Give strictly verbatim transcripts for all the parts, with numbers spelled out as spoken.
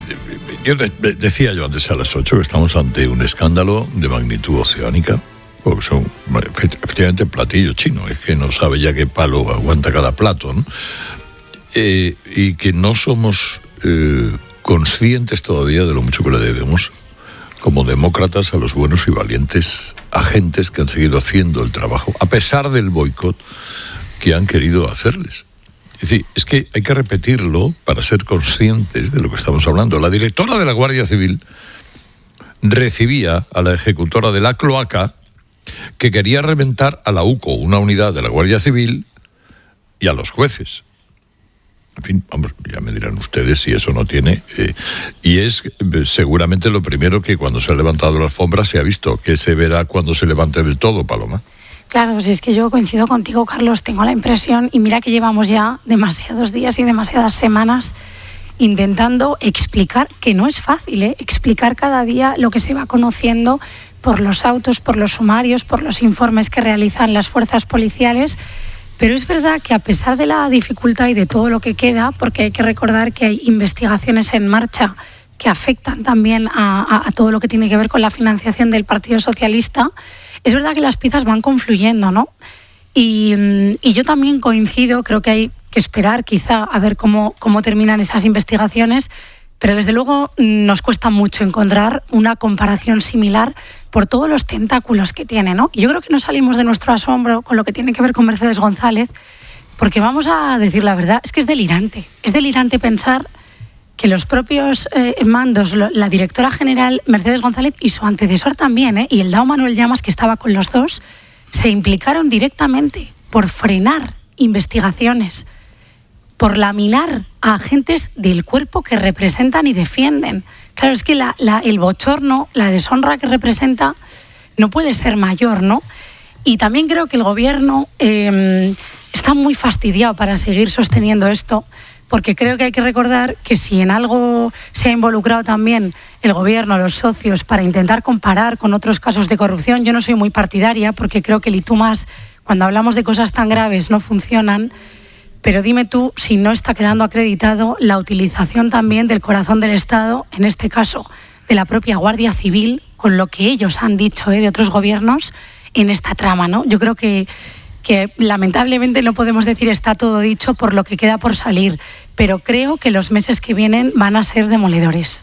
yo de, de, decía yo antes a las ocho que estamos ante un escándalo de magnitud oceánica, porque son efectivamente platillos chinos, es que no sabe ya qué palo aguanta cada plato, ¿no? Eh, y que no somos eh, conscientes todavía de lo mucho que le debemos como demócratas a los buenos y valientes agentes que han seguido haciendo el trabajo, a pesar del boicot que han querido hacerles. Es decir, es que hay que repetirlo para ser conscientes de lo que estamos hablando. La directora de la Guardia Civil recibía a la ejecutora de la cloaca que quería reventar a la U C O, una unidad de la Guardia Civil, y a los jueces. En fin, vamos, ya me dirán ustedes si eso no tiene... Eh, y es eh, seguramente lo primero que cuando se ha levantado la alfombra se ha visto, que se verá cuando se levante del todo, Paloma. Claro, si es que yo coincido contigo, Carlos, tengo la impresión, y mira que llevamos ya demasiados días y demasiadas semanas intentando explicar, que no es fácil, ¿eh? explicar cada día lo que se va conociendo por los autos, por los sumarios, por los informes que realizan las fuerzas policiales. Pero es verdad que a pesar de la dificultad y de todo lo que queda, porque hay que recordar que hay investigaciones en marcha que afectan también a, a, a todo lo que tiene que ver con la financiación del Partido Socialista, es verdad que las piezas van confluyendo, ¿no? Y, y yo también coincido, creo que hay que esperar quizá a ver cómo, cómo terminan esas investigaciones, pero desde luego nos cuesta mucho encontrar una comparación similar por todos los tentáculos que tiene, ¿no? Y yo creo que no salimos de nuestro asombro con lo que tiene que ver con Mercedes González, porque vamos a decir la verdad, es que es delirante. Es delirante pensar que los propios eh, mandos, lo, la directora general Mercedes González y su antecesor también, ¿eh? y el D A O Manuel Llamas, que estaba con los dos, se implicaron directamente por frenar investigaciones, por laminar a agentes del cuerpo que representan y defienden. Claro, es que la, la, el bochorno, la deshonra que representa no puede ser mayor, ¿no? Y también creo que el gobierno eh, está muy fastidiado para seguir sosteniendo esto, porque creo que hay que recordar que si en algo se ha involucrado también el gobierno, los socios, para intentar comparar con otros casos de corrupción, yo no soy muy partidaria, porque creo que el y tú más, cuando hablamos de cosas tan graves, no funcionan. Pero dime tú si no está quedando acreditado la utilización también del corazón del Estado, en este caso de la propia Guardia Civil, con lo que ellos han dicho ¿eh? de otros gobiernos en esta trama, ¿no? Yo creo que, que lamentablemente no podemos decir está todo dicho por lo que queda por salir, pero creo que los meses que vienen van a ser demoledores.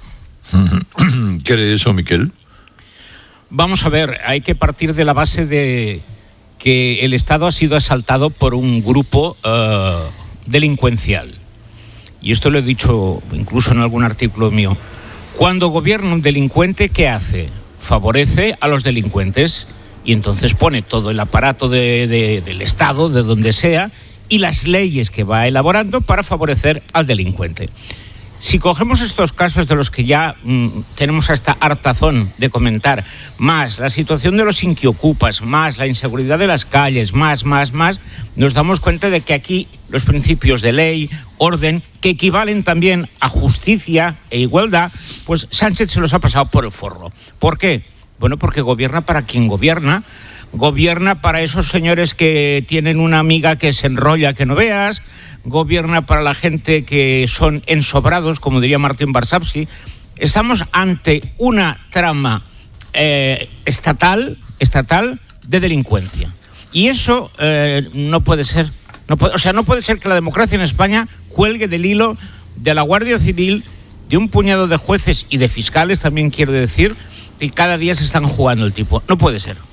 ¿Cree eso, Miquel? Vamos a ver, hay que partir de la base de que el Estado ha sido asaltado por un grupo uh, delincuencial. Y esto lo he dicho incluso en algún artículo mío. Cuando gobierna un delincuente, ¿qué hace? Favorece a los delincuentes y entonces pone todo el aparato de, de, del Estado, de donde sea, y las leyes que va elaborando para favorecer al delincuente. Si cogemos estos casos de los que ya mmm, tenemos hasta hartazón de comentar, más la situación de los inquiocupas, más la inseguridad de las calles, más, más, más, nos damos cuenta de que aquí los principios de ley, orden, que equivalen también a justicia e igualdad, pues Sánchez se los ha pasado por el forro. ¿Por qué? Bueno, porque gobierna para quien gobierna, gobierna para esos señores que tienen una amiga que se enrolla que no veas, gobierna para la gente que son ensobrados, como diría Martín Barsavsky. Estamos ante una trama eh, estatal, estatal de delincuencia. Y eso eh, no puede ser. No puede, o sea, no puede ser que la democracia en España cuelgue del hilo de la Guardia Civil, de un puñado de jueces y de fiscales, también quiero decir, que cada día se están jugando el tipo. No puede ser.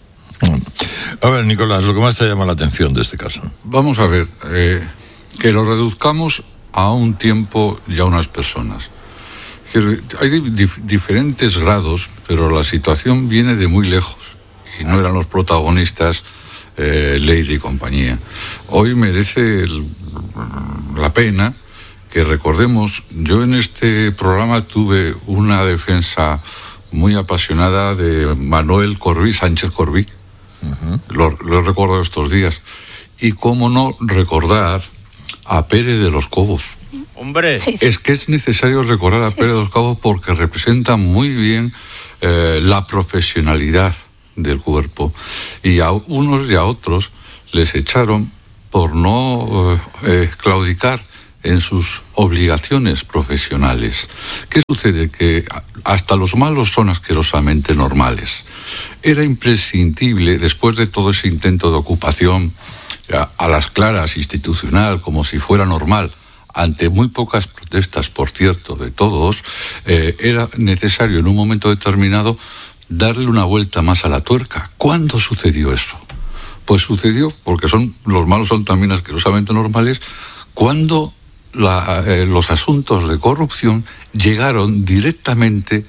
A ver, Nicolás, lo que más te llama la atención de este caso. Vamos a ver... Eh... que lo reduzcamos a un tiempo y a unas personas. Que hay dif- diferentes grados, pero la situación viene de muy lejos y no eran los protagonistas eh, Leire y compañía. Hoy merece el, la pena que recordemos, yo en este programa tuve una defensa muy apasionada de Manuel Corbí, Sánchez Corbí, uh-huh. lo, lo recuerdo estos días, y cómo no recordar a Pérez de los Cobos. Hombre, sí, sí. Es que es necesario recordar a sí, Pérez sí. de los Cobos porque representa muy bien eh, la profesionalidad del cuerpo. Y a unos y a otros les echaron por no eh, claudicar en sus obligaciones profesionales. ¿Qué sucede? Que hasta los malos son asquerosamente normales. Era imprescindible, después de todo ese intento de ocupación a, a las claras institucional, como si fuera normal, ante muy pocas protestas, por cierto, de todos, eh, era necesario en un momento determinado darle una vuelta más a la tuerca. ¿Cuándo sucedió eso? Pues sucedió, porque son, los malos son también asquerosamente normales, cuando la, eh, los asuntos de corrupción llegaron directamente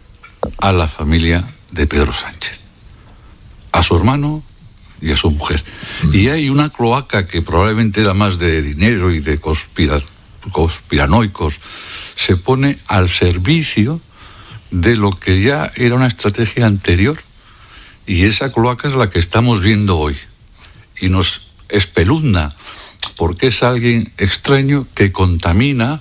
a la familia de Pedro Sánchez, a su hermano y a su mujer. Mm. Y hay una cloaca que probablemente era más de dinero y de conspira, conspiranoicos, se pone al servicio de lo que ya era una estrategia anterior, y esa cloaca es la que estamos viendo hoy, y nos espeluzna, porque es alguien extraño que contamina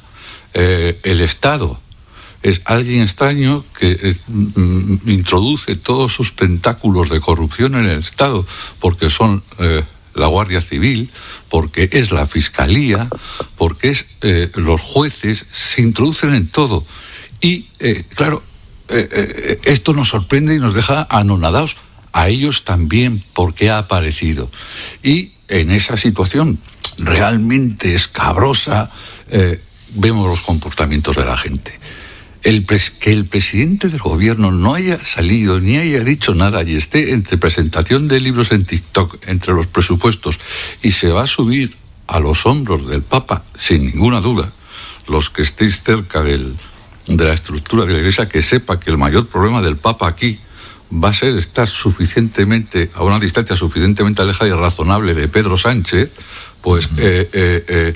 eh, el Estado. Es alguien extraño que eh, mm, introduce todos sus tentáculos de corrupción en el Estado, porque son eh, la Guardia Civil, porque es la Fiscalía, porque es eh, los jueces, se introducen en todo. Y, eh, claro, eh, eh, esto nos sorprende y nos deja anonadados. A ellos también, porque ha aparecido. Y en esa situación realmente escabrosa, eh, vemos los comportamientos de la gente. El pres- que el presidente del gobierno no haya salido ni haya dicho nada y esté entre presentación de libros en TikTok, entre los presupuestos, y se va a subir a los hombros del Papa, sin ninguna duda, los que estéis cerca del, de la estructura de la Iglesia, que sepa que el mayor problema del Papa aquí va a ser estar suficientemente, a una distancia suficientemente alejada y razonable de Pedro Sánchez, pues eh, eh, eh,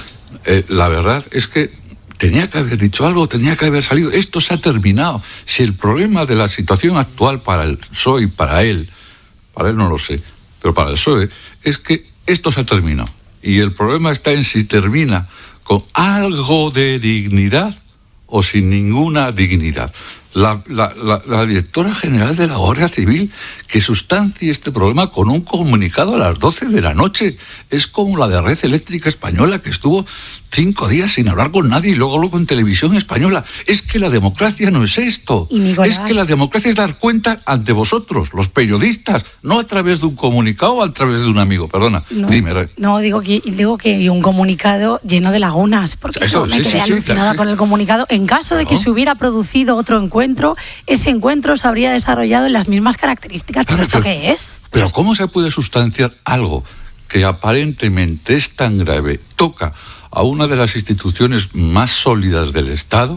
eh, la verdad es que tenía que haber dicho algo, tenía que haber salido. Esto se ha terminado. Si el problema de la situación actual para el P S O E y para él, para él no lo sé, pero para el P S O E, es que esto se ha terminado. Y el problema está en si termina con algo de dignidad o sin ninguna dignidad. La, la, la, la directora general de la Guardia Civil que sustancie este problema con un comunicado a las doce de la noche. Es como la de Red Eléctrica Española, que estuvo cinco días sin hablar con nadie y luego luego en televisión española. Es que la democracia no es esto. Es que la democracia es dar cuenta ante vosotros, los periodistas, no a través de un comunicado o a través de un amigo. Perdona, no, dime, Ray. No, digo que, digo que un comunicado lleno de lagunas, porque Eso, yo me sí, quedé sí, alucinada sí, con el comunicado. En caso de que ¿no? se hubiera producido otro encuentro, ese encuentro se habría desarrollado en las mismas características. ¿Pero esto qué es? Pero ¿cómo se puede sustanciar algo que aparentemente es tan grave, toca a una de las instituciones más sólidas del Estado,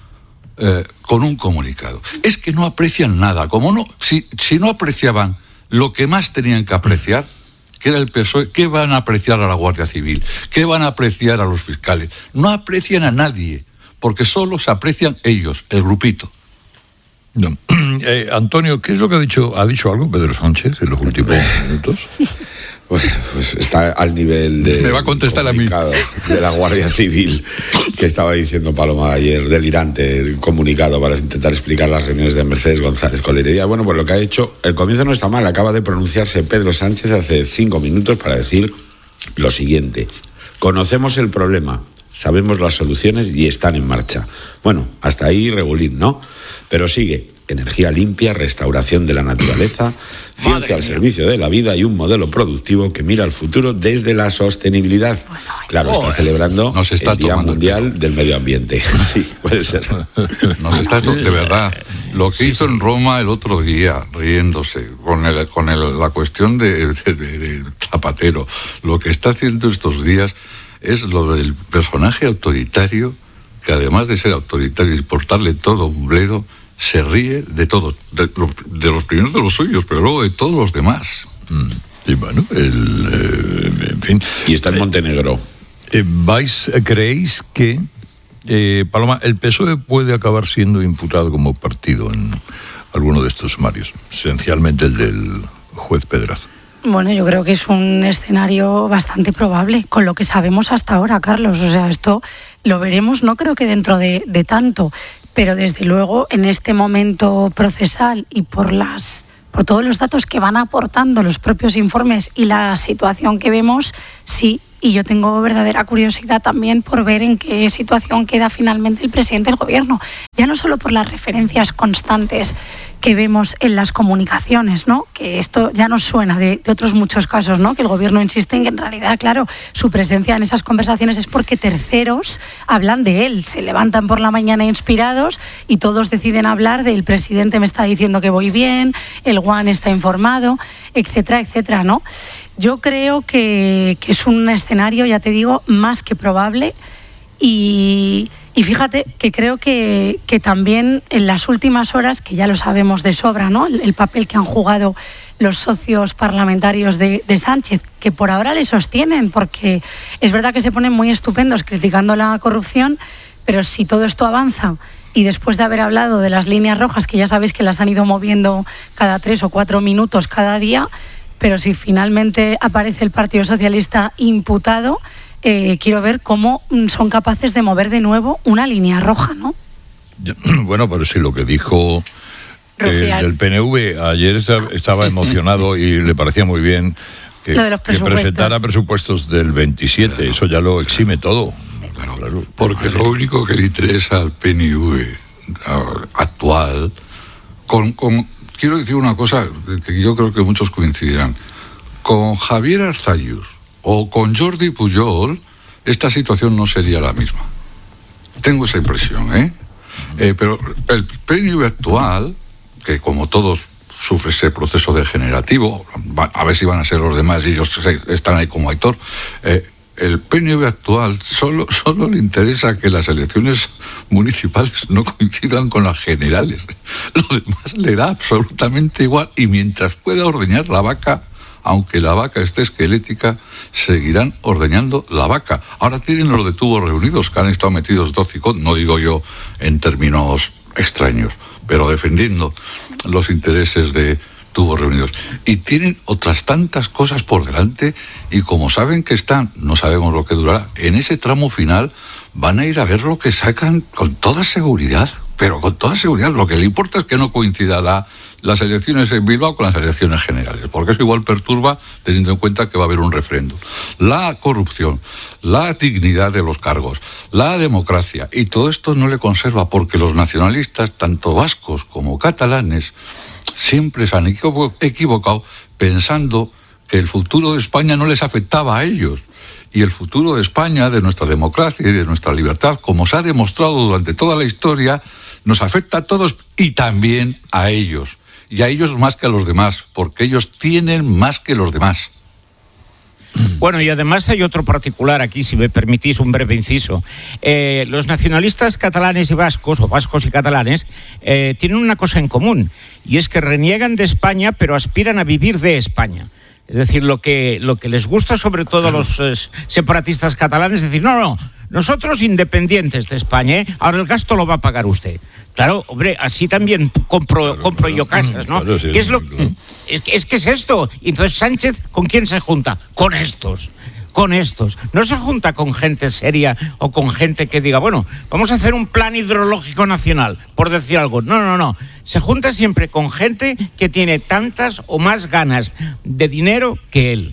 eh, con un comunicado? Es que no aprecian nada. Como no, si, si no apreciaban lo que más tenían que apreciar, que era el P S O E, ¿qué van a apreciar a la Guardia Civil? ¿Qué van a apreciar a los fiscales? No aprecian a nadie, porque solo se aprecian ellos, el grupito. No. Eh, Antonio, ¿qué es lo que ha dicho? ¿Ha dicho algo Pedro Sánchez en los últimos minutos? Pues, pues está al nivel de... Me va a contestar a mí. De la Guardia Civil, que estaba diciendo Paloma ayer, delirante, el comunicado para intentar explicar las reuniones de Mercedes González con Heredia. Bueno, pues lo que ha hecho, el comienzo no está mal, acaba de pronunciarse Pedro Sánchez hace cinco minutos para decir lo siguiente: conocemos el problema, sabemos las soluciones y están en marcha. Bueno, hasta ahí regulín, ¿no? Pero sigue: energía limpia, restauración de la naturaleza, ciencia al servicio de la vida y un modelo productivo que mira al futuro desde la sostenibilidad. Claro, está celebrando Nos está el Día tomando Mundial el del Medio Ambiente. Sí, puede ser. Nos está to- de verdad. Lo que sí, hizo sí. en Roma el otro día, riéndose, con el, con el, la cuestión de, de, de, de Zapatero, lo que está haciendo estos días es lo del personaje autoritario, que además de ser autoritario y importarle todo un bledo, se ríe de todos, de, de los primeros de los suyos, pero luego de todos los demás. Mm. Y bueno, el, eh, en fin. Y está en Montenegro. Eh, ¿Vais, creéis que, eh, Paloma, el P S O E puede acabar siendo imputado como partido en alguno de estos sumarios? Esencialmente el del juez Pedraza. Bueno, yo creo que es un escenario bastante probable, con lo que sabemos hasta ahora, Carlos. O sea, esto lo veremos, no creo que dentro de, de tanto, pero desde luego en este momento procesal y por las por todos los datos que van aportando los propios informes y la situación que vemos, sí, y yo tengo verdadera curiosidad también por ver en qué situación queda finalmente el presidente del gobierno, ya no solo por las referencias constantes que vemos en las comunicaciones, ¿no? Que esto ya nos suena de, de otros muchos casos, ¿no? Que el gobierno insiste en que en realidad, claro, su presencia en esas conversaciones es porque terceros hablan de él, se levantan por la mañana inspirados y todos deciden hablar del presidente me está diciendo que voy bien, el One está informado, etcétera, etcétera, ¿no? Yo creo que, que es un escenario, ya te digo, más que probable y... Y fíjate que creo que, que también en las últimas horas, que ya lo sabemos de sobra, ¿no? El, el papel que han jugado los socios parlamentarios de, de Sánchez, que por ahora le sostienen, porque es verdad que se ponen muy estupendos criticando la corrupción, pero si todo esto avanza y después de haber hablado de las líneas rojas, que ya sabéis que las han ido moviendo cada tres o cuatro minutos cada día, pero si finalmente aparece el Partido Socialista imputado, Eh, quiero ver cómo son capaces de mover de nuevo una línea roja, ¿no? Bueno, pero sí, lo que dijo eh, el P N V ayer estaba emocionado y le parecía muy bien que, lo de los que presentara presupuestos del veintisiete, claro. Eso ya lo exime todo. Claro, claro. Porque lo único que le interesa al P N V actual, con, con, quiero decir una cosa que yo creo que muchos coincidirán, con Javier Arzallus o con Jordi Pujol, esta situación no sería la misma. Tengo esa impresión, ¿eh? eh pero el P N V actual, que como todos sufre ese proceso degenerativo, a ver si van a ser los demás y ellos están ahí como Aitor, eh, el P N V actual solo, solo le interesa que las elecciones municipales no coincidan con las generales. Lo demás le da absolutamente igual y mientras pueda ordeñar la vaca, aunque la vaca esté esquelética, seguirán ordeñando la vaca. Ahora tienen los de tubos reunidos, que han estado metidos doce y con, no digo yo en términos extraños, pero defendiendo los intereses de tubos reunidos. Y tienen otras tantas cosas por delante, y como saben que están, no sabemos lo que durará, en ese tramo final, van a ir a ver lo que sacan con toda seguridad. Pero con toda seguridad, lo que le importa es que no coincida la, las elecciones en Bilbao con las elecciones generales, porque eso igual perturba, teniendo en cuenta que va a haber un referéndum. La corrupción, la dignidad de los cargos, la democracia, y todo esto no le conserva, porque los nacionalistas, tanto vascos como catalanes, siempre se han equivocado pensando que el futuro de España no les afectaba a ellos. Y el futuro de España, de nuestra democracia y de nuestra libertad, como se ha demostrado durante toda la historia, nos afecta a todos y también a ellos. Y a ellos más que a los demás, porque ellos tienen más que los demás. Bueno, y además hay otro particular aquí, si me permitís un breve inciso. Eh, los nacionalistas catalanes y vascos, o vascos y catalanes, eh, tienen una cosa en común, y es que reniegan de España, pero aspiran a vivir de España. Es decir, lo que, lo que les gusta sobre todo a los eh, separatistas catalanes es decir, no, no, nosotros independientes de España, ¿eh? Ahora el gasto lo va a pagar usted. Claro, hombre, así también compro, claro, compro claro. yo casas, ¿no? Claro, sí, ¿Qué es lo claro. es, es que es esto? Y entonces Sánchez, ¿con quién se junta? Con estos. Con estos. No se junta con gente seria o con gente que diga, bueno, vamos a hacer un plan hidrológico nacional, por decir algo. No, no, no. Se junta siempre con gente que tiene tantas o más ganas de dinero que él.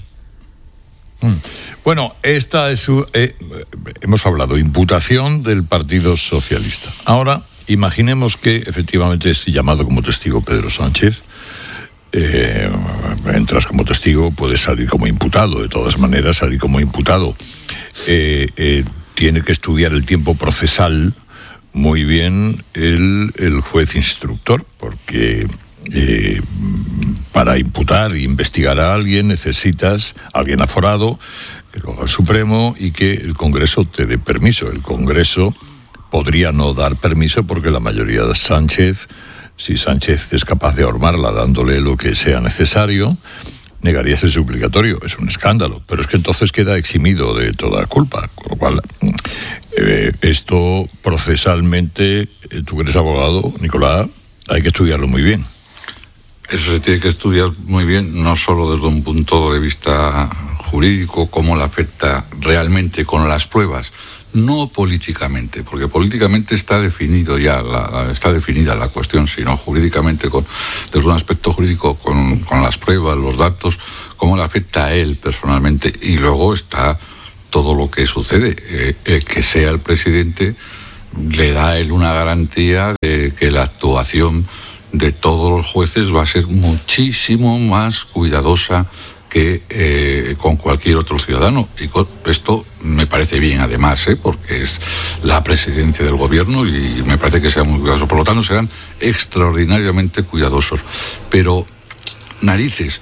Bueno, esta es su, eh, hemos hablado, imputación del Partido Socialista. Ahora, imaginemos que efectivamente es llamado como testigo Pedro Sánchez. Eh, entras como testigo, puedes salir como imputado, de todas maneras salir como imputado. Eh, eh, tiene que estudiar el tiempo procesal muy bien el, el juez instructor, porque eh, para imputar e investigar a alguien necesitas a alguien aforado, que lo haga el Supremo y que el Congreso te dé permiso. El Congreso podría no dar permiso porque la mayoría de Sánchez, si Sánchez es capaz de armarla dándole lo que sea necesario, negaría ese suplicatorio. Es un escándalo, pero es que entonces queda eximido de toda culpa, con lo cual eh, esto procesalmente, eh, tú que eres abogado, Nicolás, hay que estudiarlo muy bien. Eso se tiene que estudiar muy bien, no solo desde un punto de vista jurídico, cómo le afecta realmente con las pruebas, no políticamente, porque políticamente está definido ya, la, está definida la cuestión, sino jurídicamente, con, desde un aspecto jurídico, con, con las pruebas, los datos, cómo le afecta a él personalmente. Y luego está todo lo que sucede. Eh, eh, que sea el presidente le da a él una garantía de que la actuación de todos los jueces va a ser muchísimo más cuidadosa que eh, con cualquier otro ciudadano. Y con esto me parece bien, además, ¿eh? porque es la presidencia del gobierno y me parece que sea muy cuidadoso. Por lo tanto, serán extraordinariamente cuidadosos. Pero, narices,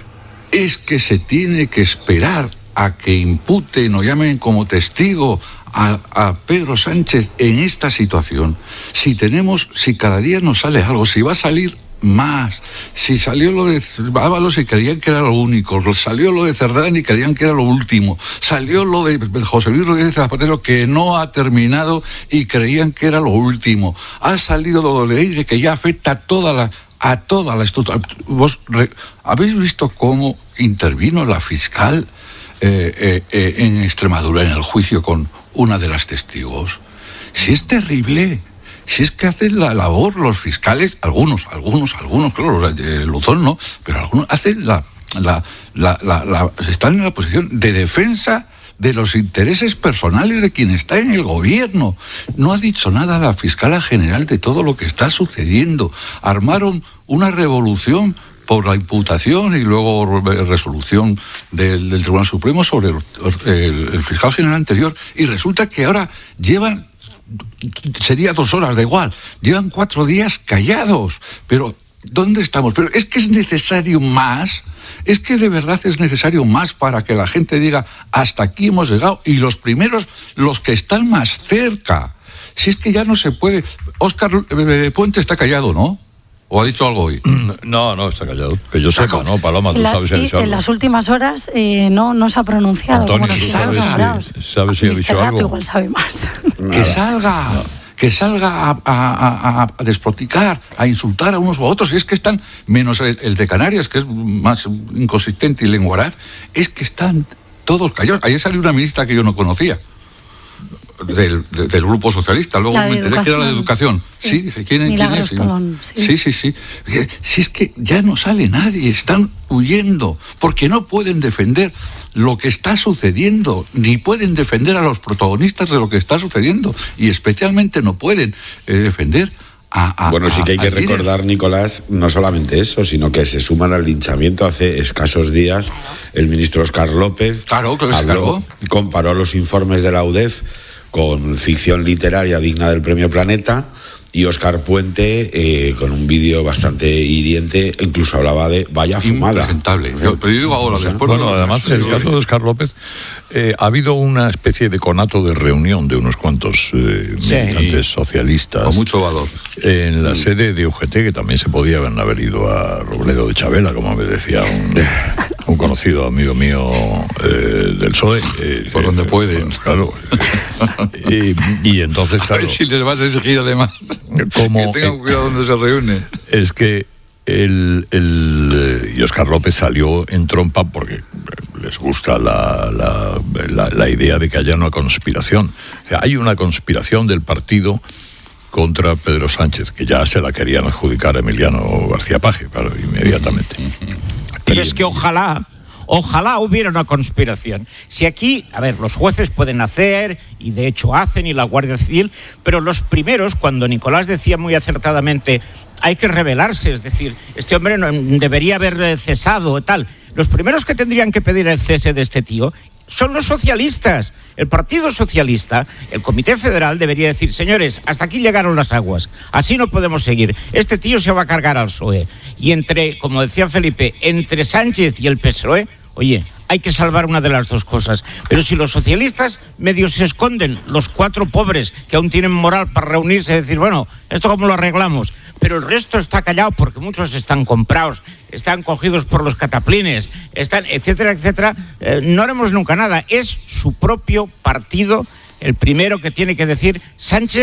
es que se tiene que esperar a que imputen o llamen como testigo a, a Pedro Sánchez en esta situación. Si tenemos, si cada día nos sale algo, si va a salir más, si salió lo de Ábalos y creían que era lo único, salió lo de Cerdán y creían que era lo último, salió lo de José Luis Rodríguez Zapatero que no ha terminado y creían que era lo último, ha salido lo de Leire que ya afecta a toda la a toda la estructura. ¿Vos re, habéis visto cómo intervino la fiscal eh, eh, eh, en Extremadura en el juicio con una de las testigos? Si es terrible. Si es que hacen la labor los fiscales, algunos, algunos, algunos, claro, eh, Luzón no, pero algunos hacen la, la, la, la, la, están en la posición de defensa de los intereses personales de quien está en el gobierno. No ha dicho nada la fiscala general de todo lo que está sucediendo. Armaron una revolución por la imputación y luego resolución del, del Tribunal Supremo sobre el, el, el fiscal general anterior, y resulta que ahora llevan, sería dos horas, da igual, llevan cuatro días callados. Pero, ¿dónde estamos? Pero es que es necesario más, es que de verdad es necesario más para que la gente diga, hasta aquí hemos llegado, y los primeros, los que están más cerca. Si es que ya no se puede. Óscar Puente está callado, ¿no? ¿O ha dicho algo hoy? No, no, está callado. Que yo sepa, ¿no, Paloma? Tú la, sabes si sí, ha dicho algo. En las últimas horas eh, no, no se ha pronunciado. Antonio, como ¿tú nos sabes, si, sabes si ha dicho Gato algo? igual sabe más. Que salga, que salga a, a, a, a despoticar, a insultar a unos u otros. Y es que están, menos el, el de Canarias, que es más inconsistente y lenguaraz, es que están todos callados. Ayer salió una ministra que yo no conocía. Del, de, del Grupo Socialista, luego me enteré que era la de Educación. Sí, sí, dije, ¿quién, ¿quién es? Tolón, sí. sí, sí, sí. Si es que ya no sale nadie, están huyendo, porque no pueden defender lo que está sucediendo, ni pueden defender a los protagonistas de lo que está sucediendo, y especialmente no pueden eh, defender a, a, bueno, sí que hay que recordar, líder. Nicolás, no solamente eso, sino que se suman al linchamiento hace escasos días el ministro Óscar López. Claro, claro, habló, comparó los informes de la U D E F con ficción literaria digna del Premio Planeta, y Óscar Puente eh, con un vídeo bastante hiriente, incluso hablaba de vaya fumada. Impresentable. Yo, pero yo digo ahora, después... Bueno, además, en el caso de Óscar López, eh, ha habido una especie de conato de reunión de unos cuantos eh, sí. militantes socialistas. Con mucho valor. En la sí. sede de U G T, que también se podían haber ido a Robledo de Chabela, como me decía un, un conocido amigo mío eh, del P S O E. Eh, Por donde eh, pueden. Pues, claro. y, y entonces, claro... A ver si les vas a exigir además como, que tengan cuidado donde se reúnen. Es que el, el y Óscar López salió en trompa porque les gusta la, la, la, la idea de que haya una conspiración. O sea, hay una conspiración del partido contra Pedro Sánchez, que ya se la querían adjudicar a Emiliano García Paje, claro, inmediatamente. Pero y, es que ojalá, ojalá hubiera una conspiración. Si aquí, a ver, los jueces pueden hacer, y de hecho hacen, y la Guardia Civil, pero los primeros, cuando Nicolás decía muy acertadamente, hay que rebelarse, es decir, este hombre no, debería haber cesado, tal. Los primeros que tendrían que pedir el cese de este tío son los socialistas. El Partido Socialista, el Comité Federal debería decir, señores, hasta aquí llegaron las aguas, así no podemos seguir, este tío se va a cargar al P S O E. Y entre, como decía Felipe, entre Sánchez y el P S O E, oye, hay que salvar una de las dos cosas. Pero si los socialistas medio se esconden, los cuatro pobres que aún tienen moral para reunirse y decir, bueno, ¿esto cómo lo arreglamos? Pero el resto está callado porque muchos están comprados, están cogidos por los cataplines, están, etcétera, etcétera. Eh, no haremos nunca nada. Es su propio partido el primero que tiene que decir, Sánchez,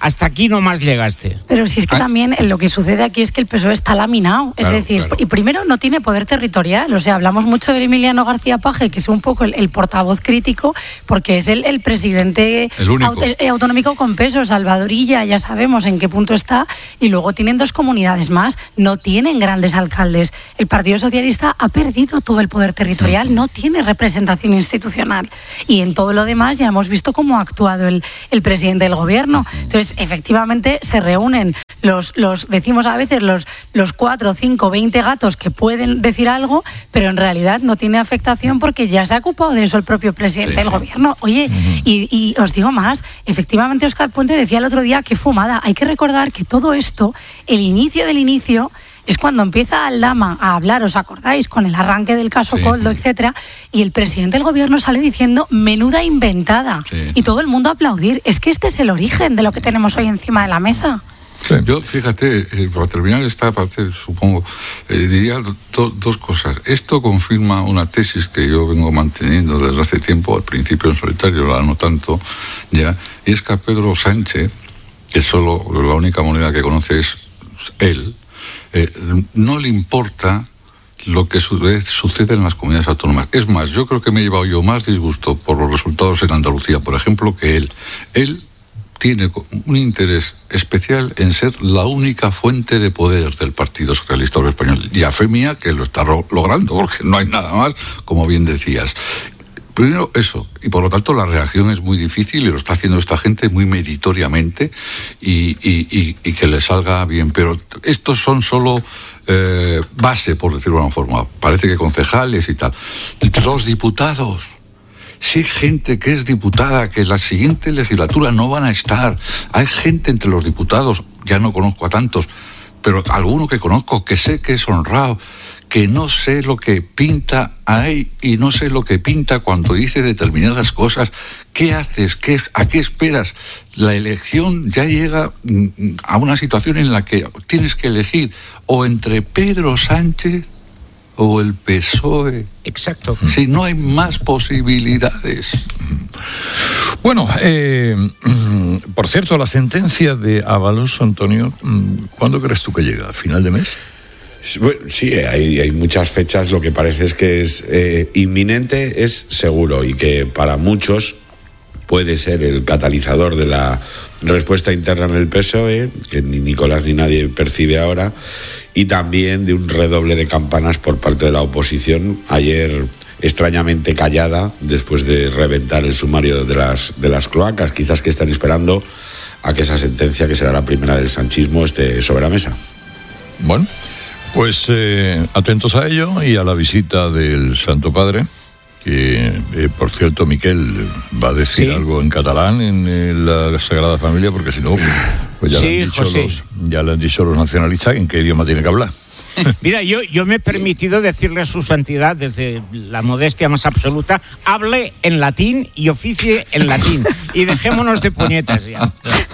hasta aquí nomás llegaste. Pero si es que Ah. también lo que sucede aquí es que el P S O E está laminado. Es Claro, decir, claro. y primero no tiene poder territorial. O sea, hablamos mucho de Emiliano García Paje, que es un poco el, el portavoz crítico, porque es el, el presidente El único. aut- eh, autonómico con peso. Salvadorilla, ya sabemos en qué punto está. Y luego tienen dos comunidades más. No tienen grandes alcaldes. El Partido Socialista ha perdido todo el poder territorial, no tiene representación institucional. Y en todo lo demás ya hemos visto cómo ha actuado el, el presidente del gobierno. Entonces, efectivamente, se reúnen los, los decimos a veces, los, los cuatro, cinco, veinte gatos que pueden decir algo, pero en realidad no tiene afectación porque ya se ha ocupado de eso el propio presidente Sí, del sí. gobierno. Oye, y, y os digo más, efectivamente Óscar Puente decía el otro día que fumada. Hay que recordar que todo esto, el inicio del inicio, es cuando empieza Aldama a hablar, ¿os acordáis? Con el arranque del caso Sí. Coldo, etcétera, y el presidente del gobierno sale diciendo menuda inventada. Sí. Y todo el mundo a aplaudir. Es que este es el origen de lo que tenemos hoy encima de la mesa. Sí. Yo, fíjate, eh, para terminar esta parte, supongo, eh, diría do- dos cosas. Esto confirma una tesis que yo vengo manteniendo desde hace tiempo, al principio en solitario, ahora no tanto, ya, y es que a Pedro Sánchez, que solo la única moneda que conoce es él, eh, no le importa lo que su vez sucede en las comunidades autónomas. Es más, yo creo que me he llevado yo más disgusto por los resultados en Andalucía, por ejemplo, que él. Él tiene un interés especial en ser la única fuente de poder del Partido Socialista Obrero Español. Y a fe mía que lo está ro- logrando, porque no hay nada más, como bien decías. Primero eso, y por lo tanto la reacción es muy difícil y lo está haciendo esta gente muy meritoriamente y, y, y, y que le salga bien. Pero estos son solo eh, base, por decirlo de alguna forma. Parece que concejales y tal. Los diputados. Si hay gente que es diputada, que en la siguiente legislatura no van a estar. Hay gente entre los diputados, ya no conozco a tantos, pero alguno que conozco, que sé que es honrado, que no sé lo que pinta ahí y no sé lo que pinta cuando dice determinadas cosas. ¿Qué haces? ¿Qué, ¿A qué esperas? La elección ya llega mm, a una situación en la que tienes que elegir o entre Pedro Sánchez o el P S O E. Exacto. Si no hay más posibilidades. Bueno, eh, por cierto, la sentencia de Ábalos, Antonio, ¿cuándo crees tú que llega? ¿A final de mes? Bueno, sí, hay, hay muchas fechas. Lo que parece es que es eh, inminente, es seguro, y que para muchos puede ser el catalizador de la respuesta interna en el P S O E, que ni Nicolás ni nadie percibe ahora, y también de un redoble de campanas por parte de la oposición, ayer extrañamente callada después de reventar el sumario de las, de las cloacas. Quizás que están esperando a que esa sentencia, que será la primera del sanchismo, esté sobre la mesa. Bueno, pues eh, atentos a ello y a la visita del Santo Padre, que, eh, por cierto, Miquel va a decir Sí. algo en catalán en eh, la Sagrada Familia, porque si no, pues ya, Sí, le han dicho José. los, ya le han dicho los nacionalistas en qué idioma tiene que hablar. Mira, yo, yo me he permitido decirle a su santidad, desde la modestia más absoluta, hable en latín y oficie en latín. Y dejémonos de puñetas ya.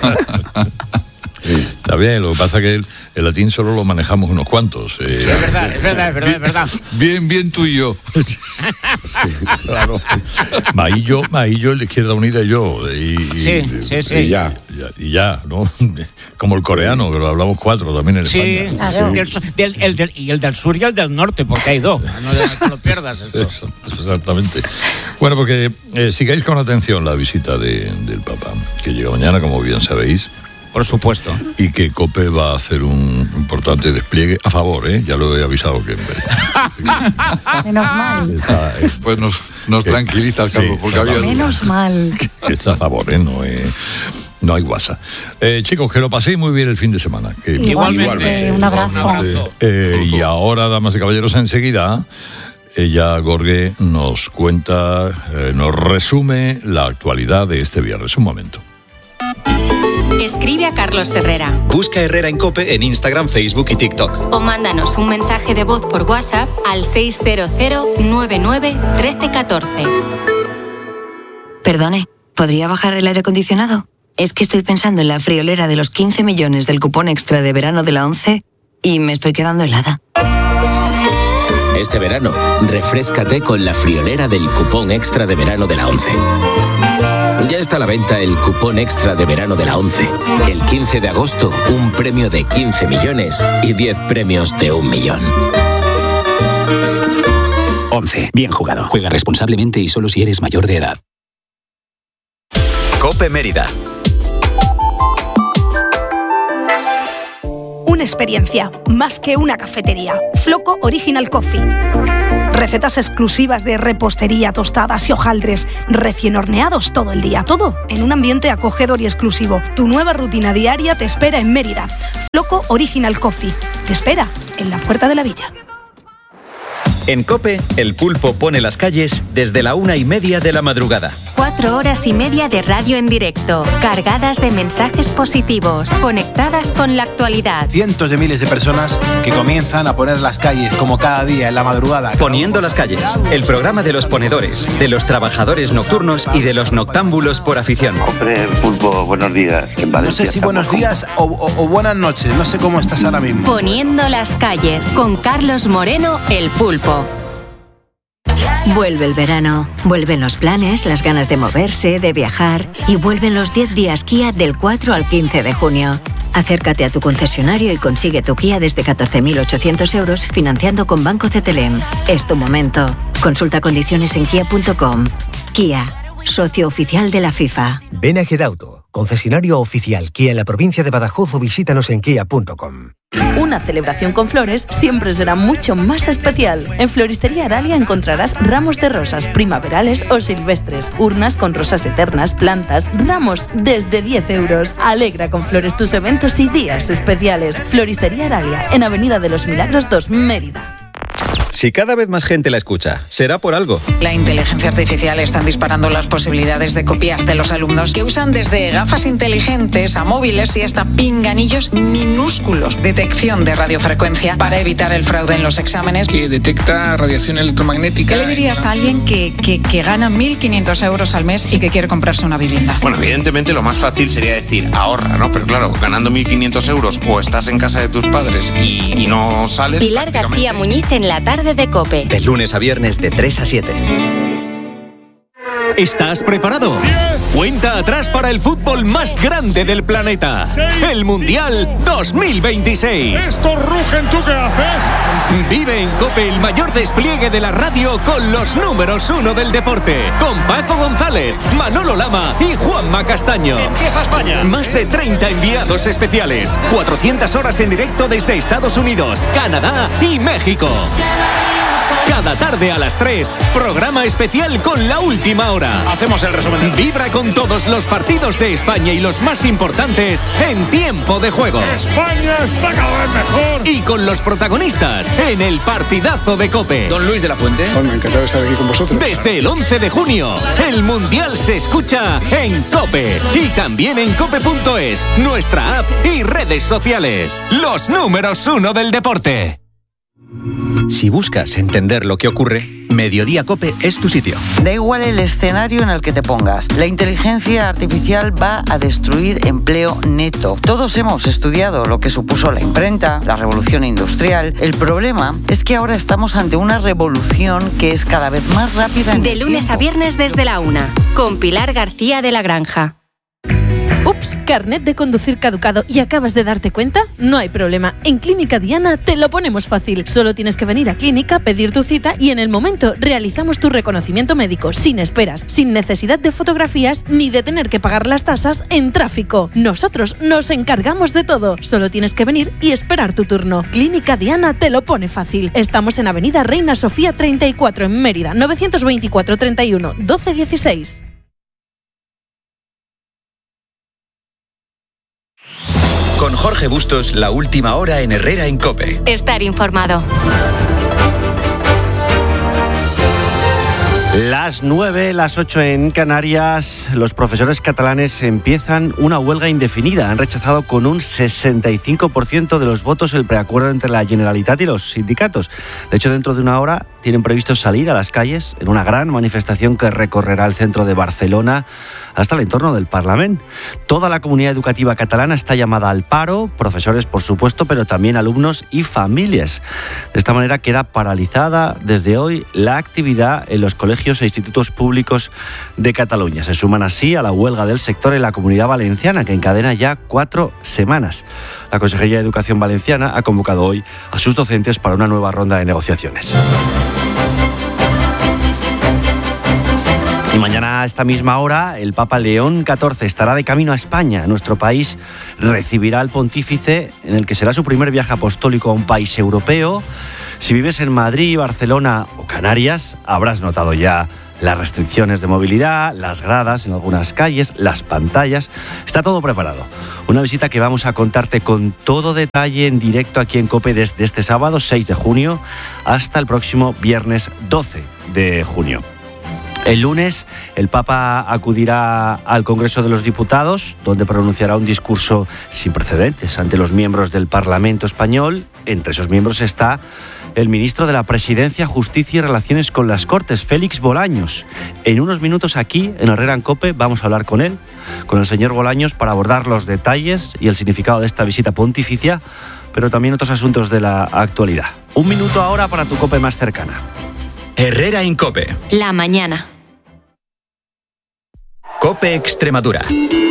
Está bien, lo que pasa es que el, el latín solo lo manejamos unos cuantos. eh. Es verdad, es verdad, es verdad, es verdad. Bien, bien tú y yo. Claro. Maillo, Maillo, el de Izquierda Unida y yo. Y, Sí, sí, sí. Y ya, y ya, ¿no? Como el coreano, que lo hablamos cuatro también en Sí, España. Claro. del su- del- el del- y el del sur y el del norte, porque hay dos. No te- no lo pierdas esto. Eso, exactamente. Bueno, porque eh, sigáis con atención la visita de- del Papa, que llega mañana, como bien sabéis, Por supuesto. y que COPE va a hacer un importante despliegue a favor, ¿eh? Ya lo he avisado que... Menos mal. Está, es- Pues nos, nos Que- tranquiliza, Carlos, sí, porque había dudas. Menos mal. que está a favor, ¿eh? No, eh, no hay guasa. Eh, chicos, que lo paséis muy bien el fin de semana. Que- Igualmente. Un abrazo. Un abrazo. Eh, y ahora, damas y caballeros, enseguida, ella, Gorge, nos cuenta, eh, nos resume la actualidad de este viernes. Un momento. Escribe a Carlos Herrera Busca Herrera en COPE en Instagram, Facebook y TikTok. o mándanos un mensaje de voz por WhatsApp al seis cero cero nueve nueve uno tres uno cuatro. Perdone, ¿podría bajar el aire acondicionado? Es que estoy pensando en la friolera de los quince millones del cupón extra de verano de la ONCE y me estoy quedando helada. Este verano, refréscate con la friolera del cupón extra de verano de la ONCE. Ya está a la venta el cupón extra de verano de la ONCE. El quince de agosto, un premio de quince millones y diez premios de un millón. ONCE. Bien jugado. Juega responsablemente y solo si eres mayor de edad. COPE Mérida. Una experiencia, más que una cafetería. Floco Original Coffee. Recetas exclusivas de repostería, tostadas y hojaldres, recién horneados todo el día. Todo en un ambiente acogedor y exclusivo. Tu nueva rutina diaria te espera en Mérida. Floco Original Coffee. Te espera en la Puerta de la Villa. En COPE, el pulpo pone las calles desde la una y media de la madrugada. Cuatro horas y media de radio en directo, cargadas de mensajes positivos, conectadas con la actualidad. Cientos de miles de personas que comienzan a poner las calles como cada día en la madrugada. Poniendo las calles, el programa de los ponedores, de los trabajadores nocturnos y de los noctámbulos por afición. Hombre, pulpo, buenos días. En no sé si buenos días o, o, o buenas noches, no sé cómo estás ahora mismo. Poniendo las calles, con Carlos Moreno, el pulpo. Vuelve el verano, vuelven los planes, las ganas de moverse, de viajar y vuelven los diez días Kia del cuatro al quince de junio. Acércate a tu concesionario y consigue tu Kia desde catorce mil ochocientos euros financiando con Banco C T L M. Es tu momento. Consulta condiciones en kia punto com. Kia, socio oficial de la FIFA. Ven a Gedauto, concesionario oficial Kia en la provincia de Badajoz o visítanos en kia punto com. Una celebración con flores siempre será mucho más especial. En Floristería Aralia encontrarás ramos de rosas primaverales o silvestres, urnas con rosas eternas, plantas, ramos desde diez euros. Alegra con flores tus eventos y días especiales. Floristería Aralia, en Avenida de los Milagros dos, Mérida. Si cada vez más gente la escucha, será por algo. La inteligencia artificial está disparando las posibilidades de copiar de los alumnos, que usan desde gafas inteligentes a móviles y hasta pinganillos minúsculos. Detección de radiofrecuencia para evitar el fraude en los exámenes. Que detecta radiación electromagnética. ¿Qué le dirías a alguien que, que, que gana mil quinientos euros al mes y que quiere comprarse una vivienda? Bueno, evidentemente lo más fácil sería decir ahorra, ¿no? Pero claro, ganando mil quinientos euros o estás en casa de tus padres y, y no sales... Pilar García Muñiz en la tarde de COPE. De lunes a viernes de tres a siete. ¿Estás preparado? Cuenta atrás para el fútbol más grande del planeta. El Mundial dos mil veintiséis. ¡Estos rugen! ¿Tú qué haces? Vive en COPE el mayor despliegue de la radio con los números uno del deporte. Con Paco González, Manolo Lama y Juanma Castaño. ¡Empieza España! Más de treinta enviados especiales. cuatrocientas horas en directo desde Estados Unidos, Canadá y México. Cada tarde a las tres, programa especial con la última hora. Hacemos el resumen. Vibra con todos los partidos de España y los más importantes en tiempo de juego. España está cada vez mejor. Y con los protagonistas en el partidazo de COPE. Don Luis de la Fuente. Bueno, encantado de estar aquí con vosotros. Desde el once de junio, el Mundial se escucha en COPE. Y también en cope punto es, nuestra app y redes sociales. Los números uno del deporte. Si buscas entender lo que ocurre, Mediodía COPE es tu sitio. Da igual el escenario en el que te pongas. La inteligencia artificial va a destruir empleo neto. Todos hemos estudiado lo que supuso la imprenta, la revolución industrial. El problema es que ahora estamos ante una revolución que es cada vez más rápida. En de lunes a viernes desde la una, con Pilar García de la Granja. Ups, carnet de conducir caducado y acabas de darte cuenta. No hay problema, en Clínica Diana te lo ponemos fácil. Solo tienes que venir a Clínica, pedir tu cita y en el momento realizamos tu reconocimiento médico sin esperas, sin necesidad de fotografías ni de tener que pagar las tasas en tráfico. Nosotros nos encargamos de todo. Solo tienes que venir y esperar tu turno. Clínica Diana te lo pone fácil. Estamos en Avenida Reina Sofía treinta y cuatro en Mérida, novecientos veinticuatro treinta y uno doce dieciséis. Con Jorge Bustos, la última hora en Herrera en COPE. Estar informado. Las nueve, las ocho en Canarias, los profesores catalanes empiezan una huelga indefinida. Han rechazado con un sesenta y cinco por ciento de los votos el preacuerdo entre la Generalitat y los sindicatos. De hecho, dentro de una hora tienen previsto salir a las calles en una gran manifestación que recorrerá el centro de Barcelona hasta el entorno del Parlamento. Toda la comunidad educativa catalana está llamada al paro, profesores por supuesto, pero también alumnos y familias. De esta manera queda paralizada desde hoy la actividad en los colegios colegios e institutos públicos de Cataluña. Se suman así a la huelga del sector en la Comunidad Valenciana, que encadena ya cuatro semanas. La Consejería de Educación Valenciana ha convocado hoy a sus docentes para una nueva ronda de negociaciones. Y mañana a esta misma hora el Papa León catorce estará de camino a España. Nuestro país recibirá al pontífice en el que será su primer viaje apostólico a un país europeo. Si vives en Madrid, Barcelona o Canarias, habrás notado ya las restricciones de movilidad, las gradas en algunas calles, las pantallas. Está todo preparado. Una visita que vamos a contarte con todo detalle en directo aquí en COPE desde este sábado seis de junio hasta el próximo viernes doce de junio. El lunes el Papa acudirá al Congreso de los Diputados, donde pronunciará un discurso sin precedentes ante los miembros del Parlamento español. Entre esos miembros está el ministro de la Presidencia, Justicia y Relaciones con las Cortes, Félix Bolaños. En unos minutos aquí, en Herrera en COPE, vamos a hablar con él, con el señor Bolaños, para abordar los detalles y el significado de esta visita pontificia, pero también otros asuntos de la actualidad. Un minuto ahora para tu COPE más cercana. Herrera en COPE. La mañana. COPE Extremadura.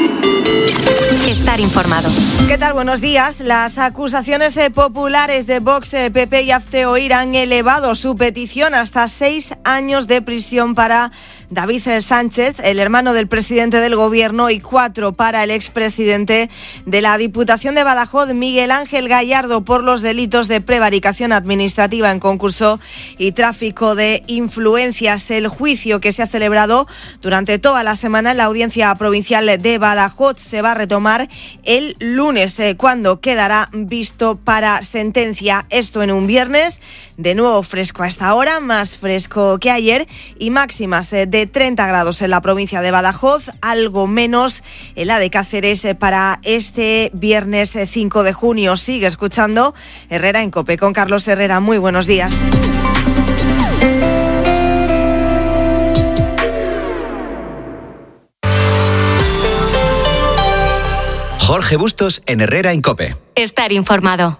Estar informado. ¿Qué tal? Buenos días. Las acusaciones eh, populares de Vox, eh, P P y Hazte Oír han elevado su petición hasta seis años de prisión para David Sánchez, el hermano del presidente del gobierno, y cuatro para el expresidente de la Diputación de Badajoz, Miguel Ángel Gallardo, por los delitos de prevaricación administrativa en concurso y tráfico de influencias. El juicio, que se ha celebrado durante toda la semana en la Audiencia Provincial de Badajoz, se va a retomar el lunes, eh, cuando quedará visto para sentencia. Esto en un viernes, de nuevo fresco a esta hora, más fresco que ayer, y máximas eh, de treinta grados en la provincia de Badajoz, algo menos en la de Cáceres eh, para este viernes eh, cinco de junio. Sigue escuchando Herrera en COPE con Carlos Herrera. Muy buenos días. Jorge Bustos en Herrera en COPE. Estar informado.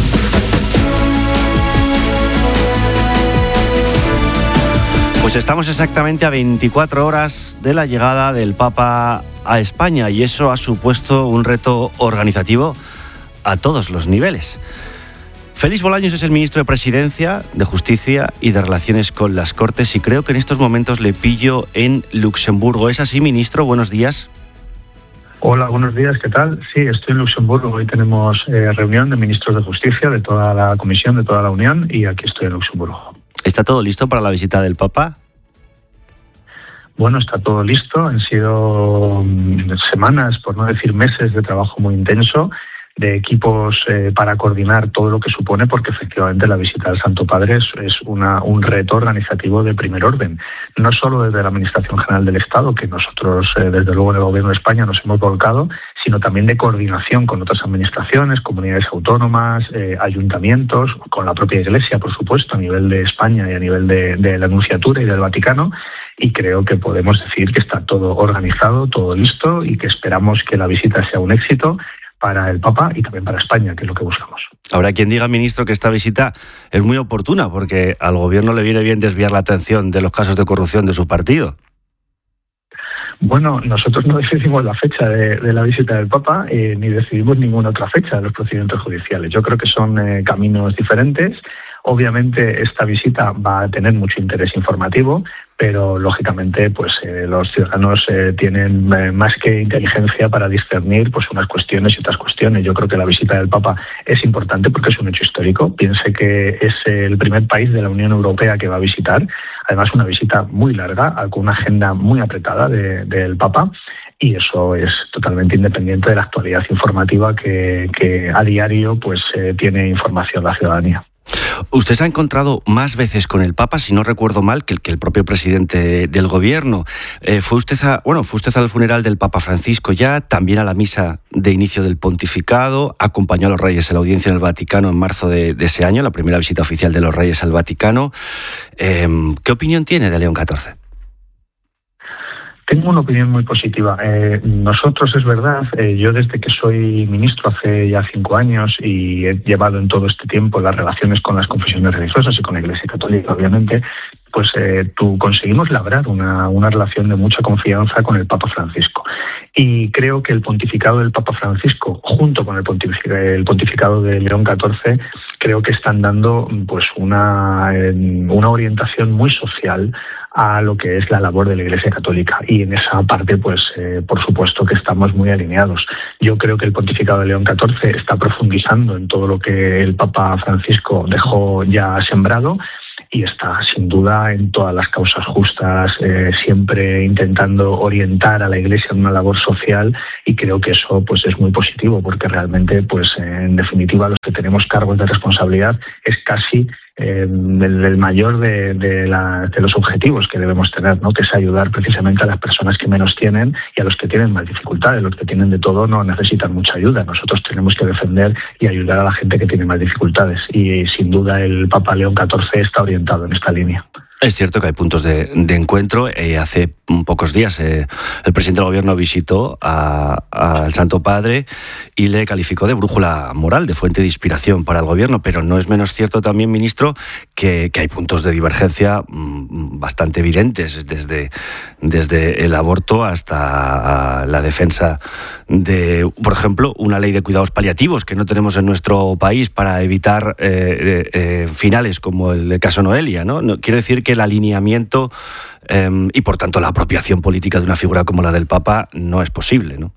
Pues estamos exactamente a veinticuatro horas de la llegada del Papa a España, y eso ha supuesto un reto organizativo a todos los niveles. Félix Bolaños es el ministro de Presidencia, de Justicia y de Relaciones con las Cortes, y creo que en estos momentos le pillo en Luxemburgo. ¿Es así, ministro? Buenos días. Hola, buenos días, ¿qué tal? Sí, estoy en Luxemburgo. Hoy tenemos eh, reunión de ministros de Justicia de toda la Comisión, de toda la Unión, y aquí estoy en Luxemburgo. ¿Está todo listo para la visita del Papa? Bueno, está todo listo. Han sido semanas, por no decir meses, de trabajo muy intenso, de equipos eh, para coordinar todo lo que supone, porque efectivamente la visita del Santo Padre es, es una, un reto organizativo de primer orden. No solo desde la Administración General del Estado, que nosotros eh, desde luego en el Gobierno de España nos hemos volcado, sino también de coordinación con otras administraciones, comunidades autónomas, eh, ayuntamientos, con la propia Iglesia, por supuesto, a nivel de España y a nivel de, de la Nunciatura y del Vaticano. Y creo que podemos decir que está todo organizado, todo listo, y que esperamos que la visita sea un éxito para el Papa y también para España, que es lo que buscamos. Habrá quien diga, ministro, que esta visita es muy oportuna, porque al gobierno le viene bien desviar la atención de los casos de corrupción de su partido. Bueno, nosotros no decidimos la fecha de, de la visita del Papa, eh, ni decidimos ninguna otra fecha de los procedimientos judiciales. Yo creo que son eh, caminos diferentes. Obviamente esta visita va a tener mucho interés informativo, pero lógicamente pues eh, los ciudadanos eh, tienen eh, más que inteligencia para discernir pues unas cuestiones y otras cuestiones. Yo creo que la visita del Papa es importante porque es un hecho histórico. Piense que es el primer país de la Unión Europea que va a visitar, además una visita muy larga, con una agenda muy apretada de, del Papa. Y eso es totalmente independiente de la actualidad informativa que, que a diario pues eh, tiene información la ciudadanía. Usted se ha encontrado más veces con el Papa, si no recuerdo mal, que el, que el propio presidente del gobierno. Eh, fue usted a, bueno, fue usted al funeral del Papa Francisco ya, también a la misa de inicio del pontificado, acompañó a los reyes en la audiencia en el Vaticano en marzo de, de ese año, la primera visita oficial de los reyes al Vaticano. Eh, ¿Qué opinión tiene de León catorce? Tengo una opinión muy positiva. Eh, nosotros, es verdad, eh, yo desde que soy ministro hace ya cinco años y he llevado en todo este tiempo las relaciones con las confesiones religiosas y con la Iglesia Católica, obviamente, pues eh, tú conseguimos labrar una, una relación de mucha confianza con el Papa Francisco. Y creo que el pontificado del Papa Francisco, junto con el pontificado, el pontificado de León catorce, creo que están dando pues una, una orientación muy social a lo que es la labor de la Iglesia Católica. Y en esa parte, pues, eh, por supuesto que estamos muy alineados. Yo creo que el pontificado de León catorce está profundizando en todo lo que el Papa Francisco dejó ya sembrado, y está sin duda en todas las causas justas, eh, siempre intentando orientar a la Iglesia en una labor social, y creo que eso pues es muy positivo, porque realmente pues en definitiva los que tenemos cargos de responsabilidad es casi eh, el, el mayor de, de, la, de los objetivos que debemos tener, ¿no? Que es ayudar precisamente a las personas que menos tienen y a los que tienen más dificultades. Los que tienen de todo no necesitan mucha ayuda. Nosotros tenemos que defender y ayudar a la gente que tiene más dificultades, y sin duda el Papa León catorce está orientado en esta línea. Es cierto que hay puntos de, de encuentro. Eh, hace pocos días eh, el presidente del gobierno visitó al Santo Padre y le calificó de brújula moral, de fuente de inspiración para el gobierno, pero no es menos cierto también, ministro, que, que hay puntos de divergencia mmm, bastante evidentes, desde, desde el aborto hasta la defensa de, por ejemplo, una ley de cuidados paliativos que no tenemos en nuestro país para evitar eh, eh, finales como el de caso Noelia, ¿no? No quiero decir que el alineamiento eh, y por tanto la apropiación política de una figura como la del Papa no es posible, ¿no?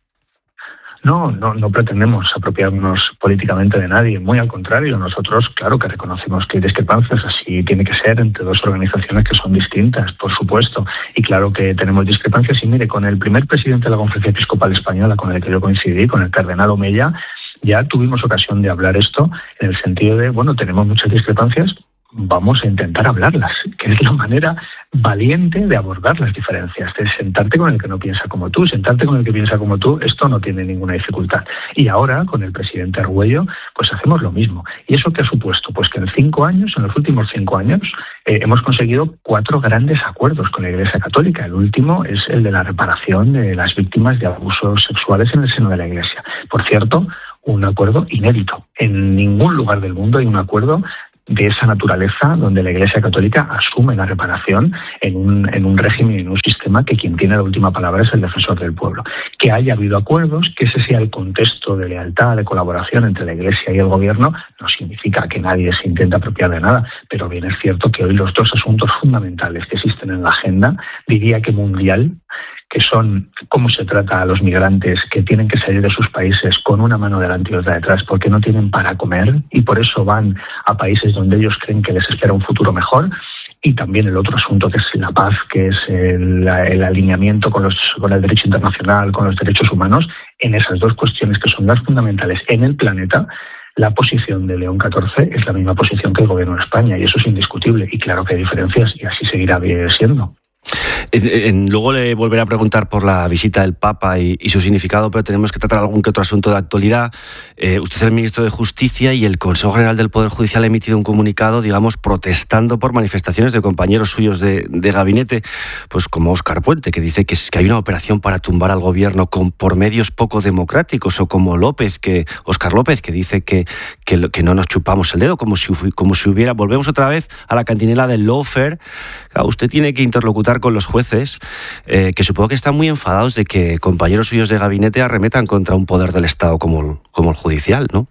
No, no, no pretendemos apropiarnos políticamente de nadie. Muy al contrario, nosotros, claro que reconocemos que hay discrepancias, así tiene que ser entre dos organizaciones que son distintas, por supuesto. Y claro que tenemos discrepancias. Y mire, con el primer presidente de la Conferencia Episcopal Española, con el que yo coincidí, con el cardenal Omeya, ya tuvimos ocasión de hablar esto, en el sentido de, bueno, tenemos muchas discrepancias, vamos a intentar hablarlas, que es la manera valiente de abordar las diferencias, de sentarte con el que no piensa como tú, sentarte con el que piensa como tú, esto no tiene ninguna dificultad. Y ahora, con el presidente Argüello, pues hacemos lo mismo. ¿Y eso qué ha supuesto? Pues que en cinco años, en los últimos cinco años, eh, hemos conseguido cuatro grandes acuerdos con la Iglesia Católica. El último es el de la reparación de las víctimas de abusos sexuales en el seno de la Iglesia. Por cierto, un acuerdo inédito. En ningún lugar del mundo hay un acuerdo de esa naturaleza, donde la Iglesia Católica asume la reparación en un, en un régimen, en un sistema que quien tiene la última palabra es el defensor del pueblo. Que haya habido acuerdos, que ese sea el contexto de lealtad, de colaboración entre la Iglesia y el gobierno, no significa que nadie se intente apropiar de nada, pero bien es cierto que hoy los dos asuntos fundamentales que existen en la agenda, diría que mundial, que son cómo se trata a los migrantes que tienen que salir de sus países con una mano delante y otra detrás porque no tienen para comer y por eso van a países donde ellos creen que les espera un futuro mejor. Y también el otro asunto, que es la paz, que es el, el alineamiento con, los, con el derecho internacional, con los derechos humanos. En esas dos cuestiones que son las fundamentales en el planeta, la posición de León catorce es la misma posición que el gobierno de España, y eso es indiscutible. Y claro que hay diferencias, y así seguirá siendo. En, en, luego le volveré a preguntar por la visita del Papa y, y su significado, pero tenemos que tratar algún que otro asunto de actualidad. Eh, usted es el ministro de Justicia y el Consejo General del Poder Judicial ha emitido un comunicado, digamos, protestando por manifestaciones de compañeros suyos de, de gabinete, pues como Óscar Puente, que dice que, es, que hay una operación para tumbar al gobierno con, por medios poco democráticos, o como López, que Óscar López, que dice que, que, que no nos chupamos el dedo, como si, como si hubiera... Volvemos otra vez a la cantinela del lawfare. Claro, usted tiene que interlocutar con los jueces, eh, que supongo que están muy enfadados de que compañeros suyos de gabinete arremetan contra un poder del Estado como el, como el judicial, ¿no?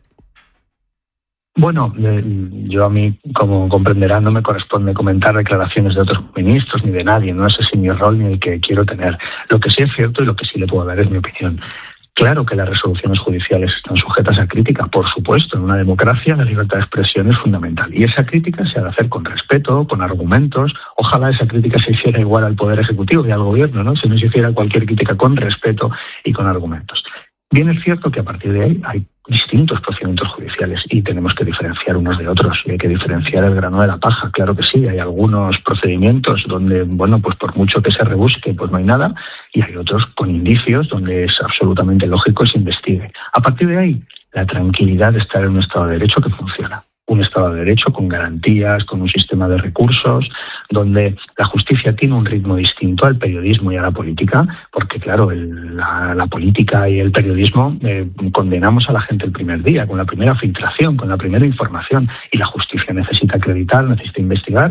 Bueno, eh, yo a mí, como comprenderán, no me corresponde comentar declaraciones de otros ministros ni de nadie, no es así mi rol ni el que quiero tener. Lo que sí es cierto y lo que sí le puedo dar es mi opinión. Claro que las resoluciones judiciales están sujetas a crítica, por supuesto. En una democracia la libertad de expresión es fundamental. Y esa crítica se ha de hacer con respeto, con argumentos. Ojalá esa crítica se hiciera igual al Poder Ejecutivo y al Gobierno, ¿no? Si no se hiciera cualquier crítica con respeto y con argumentos. Bien es cierto que a partir de ahí hay distintos procedimientos judiciales y tenemos que diferenciar unos de otros, y hay que diferenciar el grano de la paja. Claro que sí, hay algunos procedimientos donde, bueno, pues por mucho que se rebusque, pues no hay nada, y hay otros con indicios donde es absolutamente lógico que se investigue. A partir de ahí, la tranquilidad de estar en un Estado de Derecho que funciona. Un Estado de Derecho con garantías, con un sistema de recursos, donde la justicia tiene un ritmo distinto al periodismo y a la política, porque claro, el, la, la política y el periodismo eh, condenamos a la gente el primer día, con la primera filtración, con la primera información, y la justicia necesita acreditar, necesita investigar,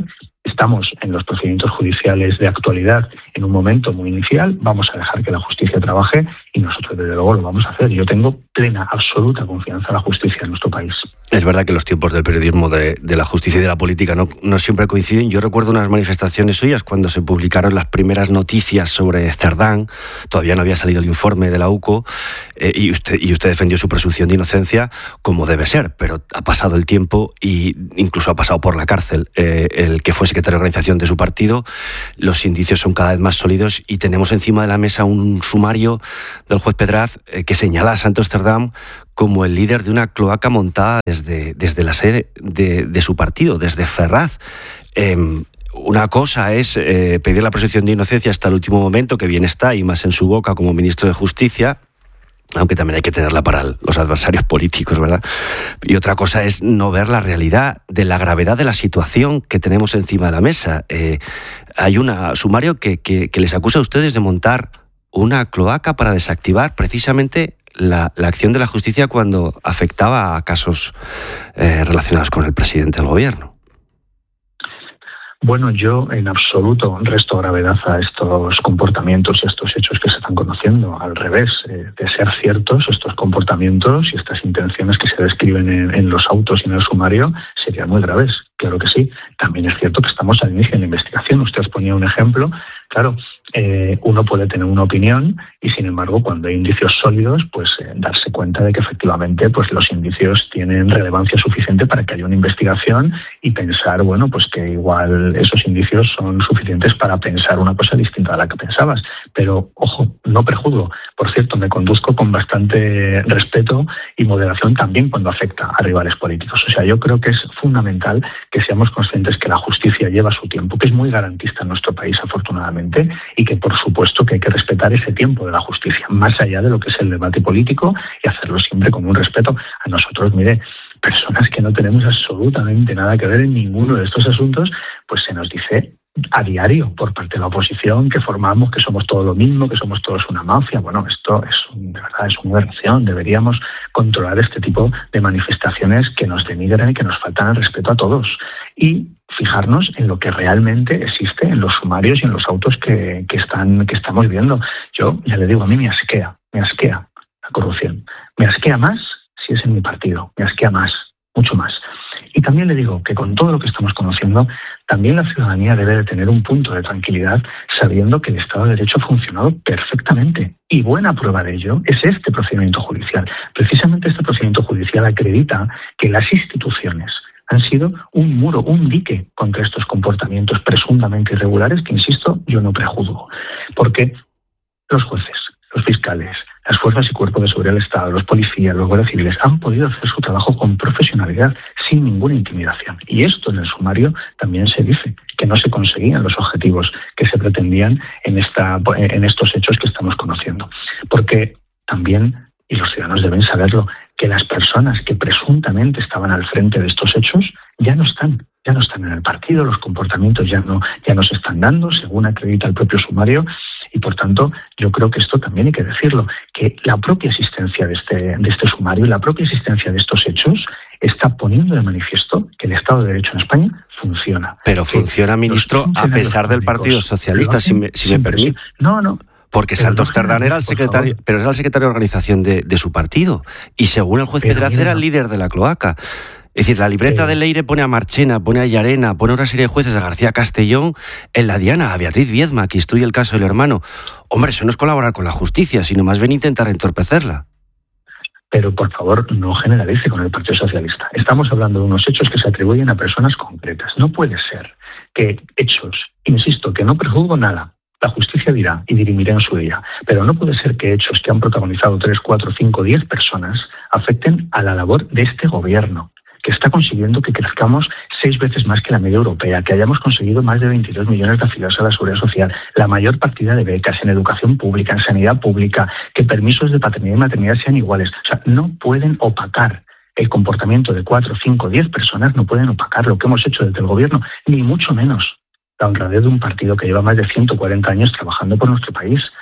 Estamos en los procedimientos judiciales de actualidad en un momento muy inicial, vamos a dejar que la justicia trabaje y nosotros desde luego lo vamos a hacer. Yo tengo plena, absoluta confianza en la justicia en nuestro país. Es verdad que los tiempos del periodismo, de, de la justicia y de la política no, no siempre coinciden. Yo recuerdo unas manifestaciones suyas cuando se publicaron las primeras noticias sobre Cerdán, todavía no había salido el informe de la U C O, eh, y, usted, y usted defendió su presunción de inocencia como debe ser, pero ha pasado el tiempo y incluso ha pasado por la cárcel eh, el que fue secretario de organización de su partido. Los indicios son cada vez más sólidos y tenemos encima de la mesa un sumario del juez Pedraz eh, que señala a Santos Cerdán como el líder de una cloaca montada desde, desde la sede de, de su partido, desde Ferraz. Eh, una cosa es eh, pedir la presunción de inocencia hasta el último momento, que bien está, y más en su boca como ministro de Justicia, aunque también hay que tenerla para los adversarios políticos, ¿verdad? Y otra cosa es no ver la realidad de la gravedad de la situación que tenemos encima de la mesa. Eh, hay un sumario que, que, que les acusa a ustedes de montar una cloaca para desactivar precisamente la, la acción de la justicia cuando afectaba a casos eh, relacionados con el presidente del gobierno. Bueno, yo en absoluto resto gravedad a estos comportamientos y a estos hechos que se están conociendo. Al revés, eh, de ser ciertos estos comportamientos y estas intenciones que se describen en, en los autos y en el sumario serían muy graves. Claro que sí. También es cierto que estamos al inicio de la investigación. Usted ponía un ejemplo. Claro, eh, uno puede tener una opinión y, sin embargo, cuando hay indicios sólidos, pues eh, darse cuenta de que efectivamente pues los indicios tienen relevancia suficiente para que haya una investigación y pensar, bueno, pues que igual esos indicios son suficientes para pensar una cosa distinta a la que pensabas. Pero, ojo, no prejuzgo. Por cierto, me conduzco con bastante respeto y moderación también cuando afecta a rivales políticos. O sea, yo creo que es fundamental que seamos conscientes que la justicia lleva su tiempo, que es muy garantista en nuestro país, afortunadamente, y que por supuesto que hay que respetar ese tiempo de la justicia, más allá de lo que es el debate político, y hacerlo siempre con un respeto a nosotros. Mire, personas que no tenemos absolutamente nada que ver en ninguno de estos asuntos, pues se nos dice a diario por parte de la oposición que formamos, que somos todo lo mismo, que somos todos una mafia. Bueno, esto es un, de verdad es una aberración. Deberíamos controlar este tipo de manifestaciones que nos denigran y que nos faltan el respeto a todos, y fijarnos en lo que realmente existe en los sumarios y en los autos que, que están que estamos viendo. Yo ya le digo, a mí me asquea, me asquea la corrupción. Me asquea más si es en mi partido, me asquea más, mucho más. Y también le digo que con todo lo que estamos conociendo, también la ciudadanía debe de tener un punto de tranquilidad sabiendo que el Estado de Derecho ha funcionado perfectamente. Y buena prueba de ello es este procedimiento judicial. Precisamente este procedimiento judicial acredita que las instituciones han sido un muro, un dique contra estos comportamientos presuntamente irregulares que, insisto, yo no prejuzgo. Porque los jueces, los fiscales, las fuerzas y cuerpos de seguridad del Estado, los policías, los guardias civiles han podido hacer su trabajo con profesionalidad, sin ninguna intimidación. Y esto en el sumario también se dice, que no se conseguían los objetivos que se pretendían en, esta, en estos hechos que estamos conociendo. Porque también, y los ciudadanos deben saberlo, que las personas que presuntamente estaban al frente de estos hechos ya no están, ya no están en el partido, los comportamientos ya no, ya no se están dando, según acredita el propio sumario. Y por tanto, yo creo que esto también hay que decirlo, que la propia existencia de este, de este sumario, la propia existencia de estos hechos, está poniendo de manifiesto que el Estado de Derecho en España funciona. Pero funciona, ministro, a pesar del Partido Socialista, si me, si me permite. No, no. Porque Santos Cerdán era el secretario, pero era el secretario de organización de, de su partido. Y según el juez Pedraz era el líder de la cloaca. Es decir, la libreta de Leire pone a Marchena, pone a Llarena, pone a una serie de jueces, a García Castellón, en la diana, a Beatriz Viedma, que instruye el caso del hermano. Hombre, eso no es colaborar con la justicia, sino más bien intentar entorpecerla. Pero, por favor, no generalice con el Partido Socialista. Estamos hablando de unos hechos que se atribuyen a personas concretas. No puede ser que hechos, insisto, que no prejuzgo nada, la justicia dirá y dirimirá en su día, pero no puede ser que hechos que han protagonizado tres, cuatro, cinco, diez personas afecten a la labor de este gobierno, que está consiguiendo que crezcamos seis veces más que la media europea, que hayamos conseguido más de veintidós millones de afiliados a la Seguridad Social, la mayor partida de becas en educación pública, en sanidad pública, que permisos de paternidad y maternidad sean iguales. O sea, no pueden opacar el comportamiento de cuatro, cinco, diez personas, no pueden opacar lo que hemos hecho desde el gobierno, ni mucho menos la honradez de un partido que lleva más de ciento cuarenta años trabajando por nuestro país.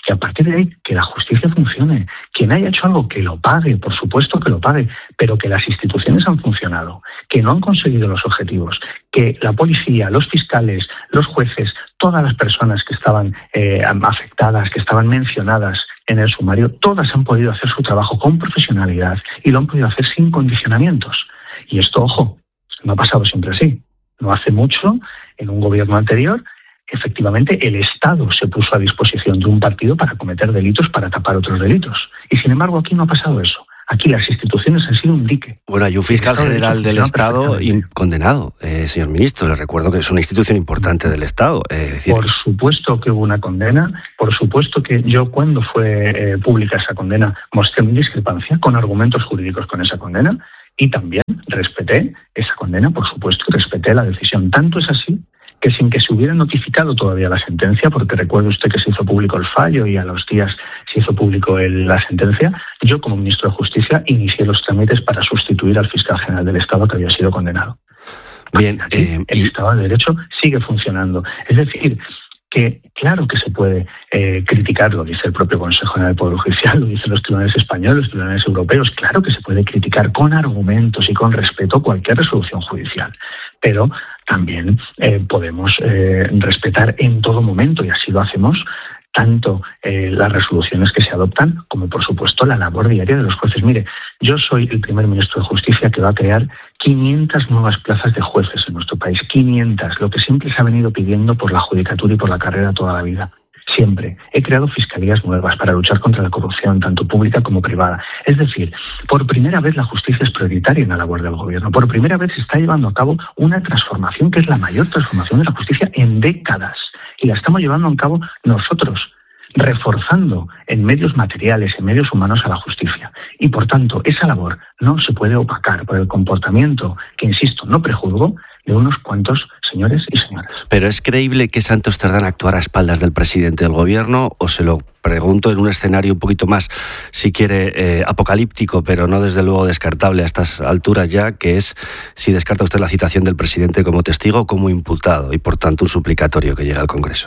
Y a partir de ahí, que la justicia funcione. Quien haya hecho algo, que lo pague, por supuesto que lo pague, pero que las instituciones han funcionado, que no han conseguido los objetivos, que la policía, los fiscales, los jueces, todas las personas que estaban eh, afectadas, que estaban mencionadas en el sumario, todas han podido hacer su trabajo con profesionalidad y lo han podido hacer sin condicionamientos. Y esto, ojo, no ha pasado siempre así. No hace mucho, en un gobierno anterior, efectivamente el Estado se puso a disposición de un partido para cometer delitos, para tapar otros delitos. Y sin embargo aquí no ha pasado eso. Aquí las instituciones han sido un dique. Bueno, hay un fiscal general del Estado condenado, eh, señor ministro. Le recuerdo que es una institución importante del Estado. Eh, decir... Por supuesto que hubo una condena. Por supuesto que yo, cuando fue eh, pública esa condena, mostré mi discrepancia con argumentos jurídicos con esa condena y también respeté esa condena, por supuesto, y respeté la decisión. Tanto es así que sin que se hubiera notificado todavía la sentencia, porque recuerde usted que se hizo público el fallo y a los días se hizo público el, la sentencia, yo como ministro de Justicia inicié los trámites para sustituir al fiscal general del Estado que había sido condenado. Bien, eh, el y... Estado de Derecho sigue funcionando. Es decir, que claro que se puede eh, criticar, lo dice el propio Consejo General del Poder Judicial, lo dicen los tribunales españoles, los tribunales europeos, claro que se puede criticar con argumentos y con respeto cualquier resolución judicial, pero también eh, podemos eh, respetar en todo momento, y así lo hacemos, tanto eh, las resoluciones que se adoptan como, por supuesto, la labor diaria de los jueces. Mire, yo soy el primer ministro de Justicia que va a crear quinientas nuevas plazas de jueces en nuestro país, quinientas, lo que siempre se ha venido pidiendo por la judicatura y por la carrera toda la vida. Siempre. He creado fiscalías nuevas para luchar contra la corrupción, tanto pública como privada. Es decir, por primera vez la justicia es prioritaria en la labor del gobierno. Por primera vez se está llevando a cabo una transformación que es la mayor transformación de la justicia en décadas. Y la estamos llevando a cabo nosotros, reforzando en medios materiales, en medios humanos a la justicia. Y por tanto, esa labor no se puede opacar por el comportamiento, que insisto, no prejuzgo, de unos cuantos señores y señoras. ¿Pero es creíble que Santos Cerdán actuara a espaldas del presidente del gobierno? O se lo pregunto en un escenario un poquito más, si quiere, eh, apocalíptico, pero no desde luego descartable a estas alturas ya, que es si descarta usted la citación del presidente como testigo o como imputado y por tanto un suplicatorio que llega al Congreso.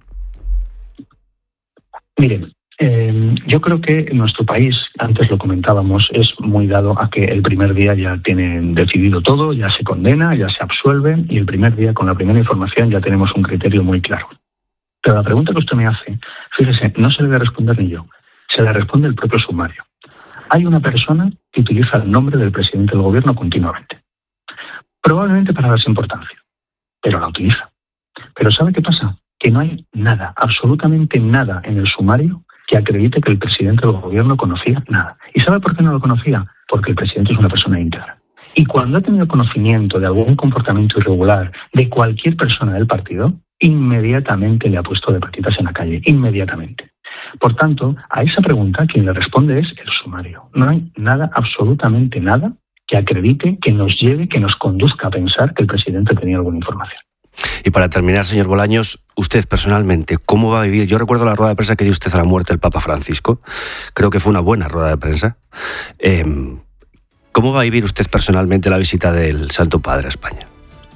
Miren, eh, yo creo que nuestro país, antes lo comentábamos, es muy dado a que el primer día ya tienen decidido todo, ya se condena, ya se absuelve, y el primer día, con la primera información, ya tenemos un criterio muy claro. Pero la pregunta que usted me hace, fíjese, no se le debe responder ni yo, se le responde el propio sumario. Hay una persona que utiliza el nombre del presidente del gobierno continuamente, probablemente para darse importancia, pero la utiliza. Pero ¿sabe qué pasa? Que no hay nada, absolutamente nada en el sumario que acredite que el presidente del gobierno conocía nada. ¿Y sabe por qué no lo conocía? Porque el presidente es una persona íntegra. Y cuando ha tenido conocimiento de algún comportamiento irregular de cualquier persona del partido, inmediatamente le ha puesto de patitas en la calle, inmediatamente. Por tanto, a esa pregunta quien le responde es el sumario. No hay nada, absolutamente nada, que acredite, que nos lleve, que nos conduzca a pensar que el presidente tenía alguna información. Y para terminar, señor Bolaños, usted personalmente, ¿cómo va a vivir? Yo recuerdo la rueda de prensa que dio usted a la muerte del Papa Francisco. Creo que fue una buena rueda de prensa. Eh, ¿Cómo va a vivir usted personalmente la visita del Santo Padre a España?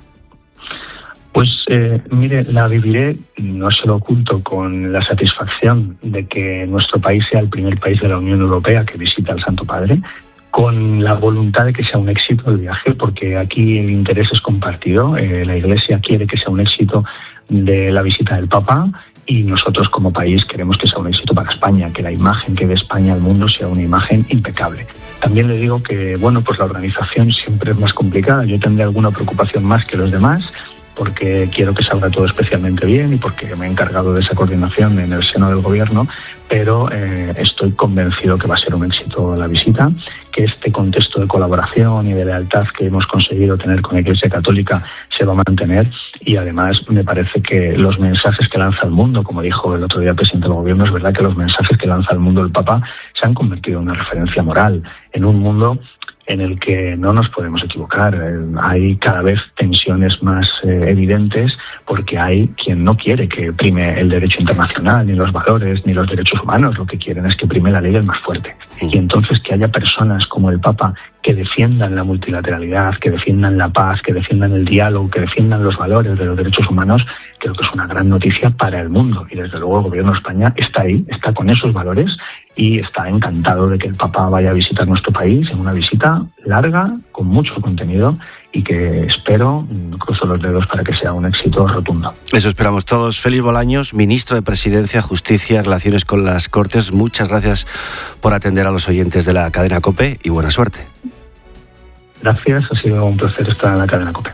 Pues eh, mire, la viviré, no se lo oculto, con la satisfacción de que nuestro país sea el primer país de la Unión Europea que visita al Santo Padre, con la voluntad de que sea un éxito el viaje, porque aquí el interés es compartido. Eh, la Iglesia quiere que sea un éxito de la visita del Papa y nosotros como país queremos que sea un éxito para España, que la imagen que dé España al mundo sea una imagen impecable. También le digo que, bueno, pues la organización siempre es más complicada. Yo tendré alguna preocupación más que los demás, porque quiero que salga todo especialmente bien y porque me he encargado de esa coordinación en el seno del gobierno, pero eh, estoy convencido que va a ser un éxito la visita, que este contexto de colaboración y de lealtad que hemos conseguido tener con la Iglesia Católica se va a mantener, y además me parece que los mensajes que lanza al mundo, como dijo el otro día el presidente del gobierno, es verdad que los mensajes que lanza al mundo el Papa se han convertido en una referencia moral en un mundo en el que no nos podemos equivocar. Hay cada vez tensiones más eh, evidentes porque hay quien no quiere que prime el derecho internacional, ni los valores, ni los derechos humanos. Lo que quieren es que prime la ley del más fuerte. Y entonces que haya personas como el Papa que que defiendan la multilateralidad, que defiendan la paz, que defiendan el diálogo, que defiendan los valores de los derechos humanos, creo que es una gran noticia para el mundo. Y desde luego el Gobierno de España está ahí, está con esos valores y está encantado de que el Papa vaya a visitar nuestro país en una visita larga, con mucho contenido, y que espero, cruzo los dedos para que sea un éxito rotundo. Eso esperamos todos. Félix Bolaños, ministro de Presidencia, Justicia, Relaciones con las Cortes, muchas gracias por atender a los oyentes de la cadena COPE y buena suerte. Gracias, ha sido un placer estar en la cadena COPE.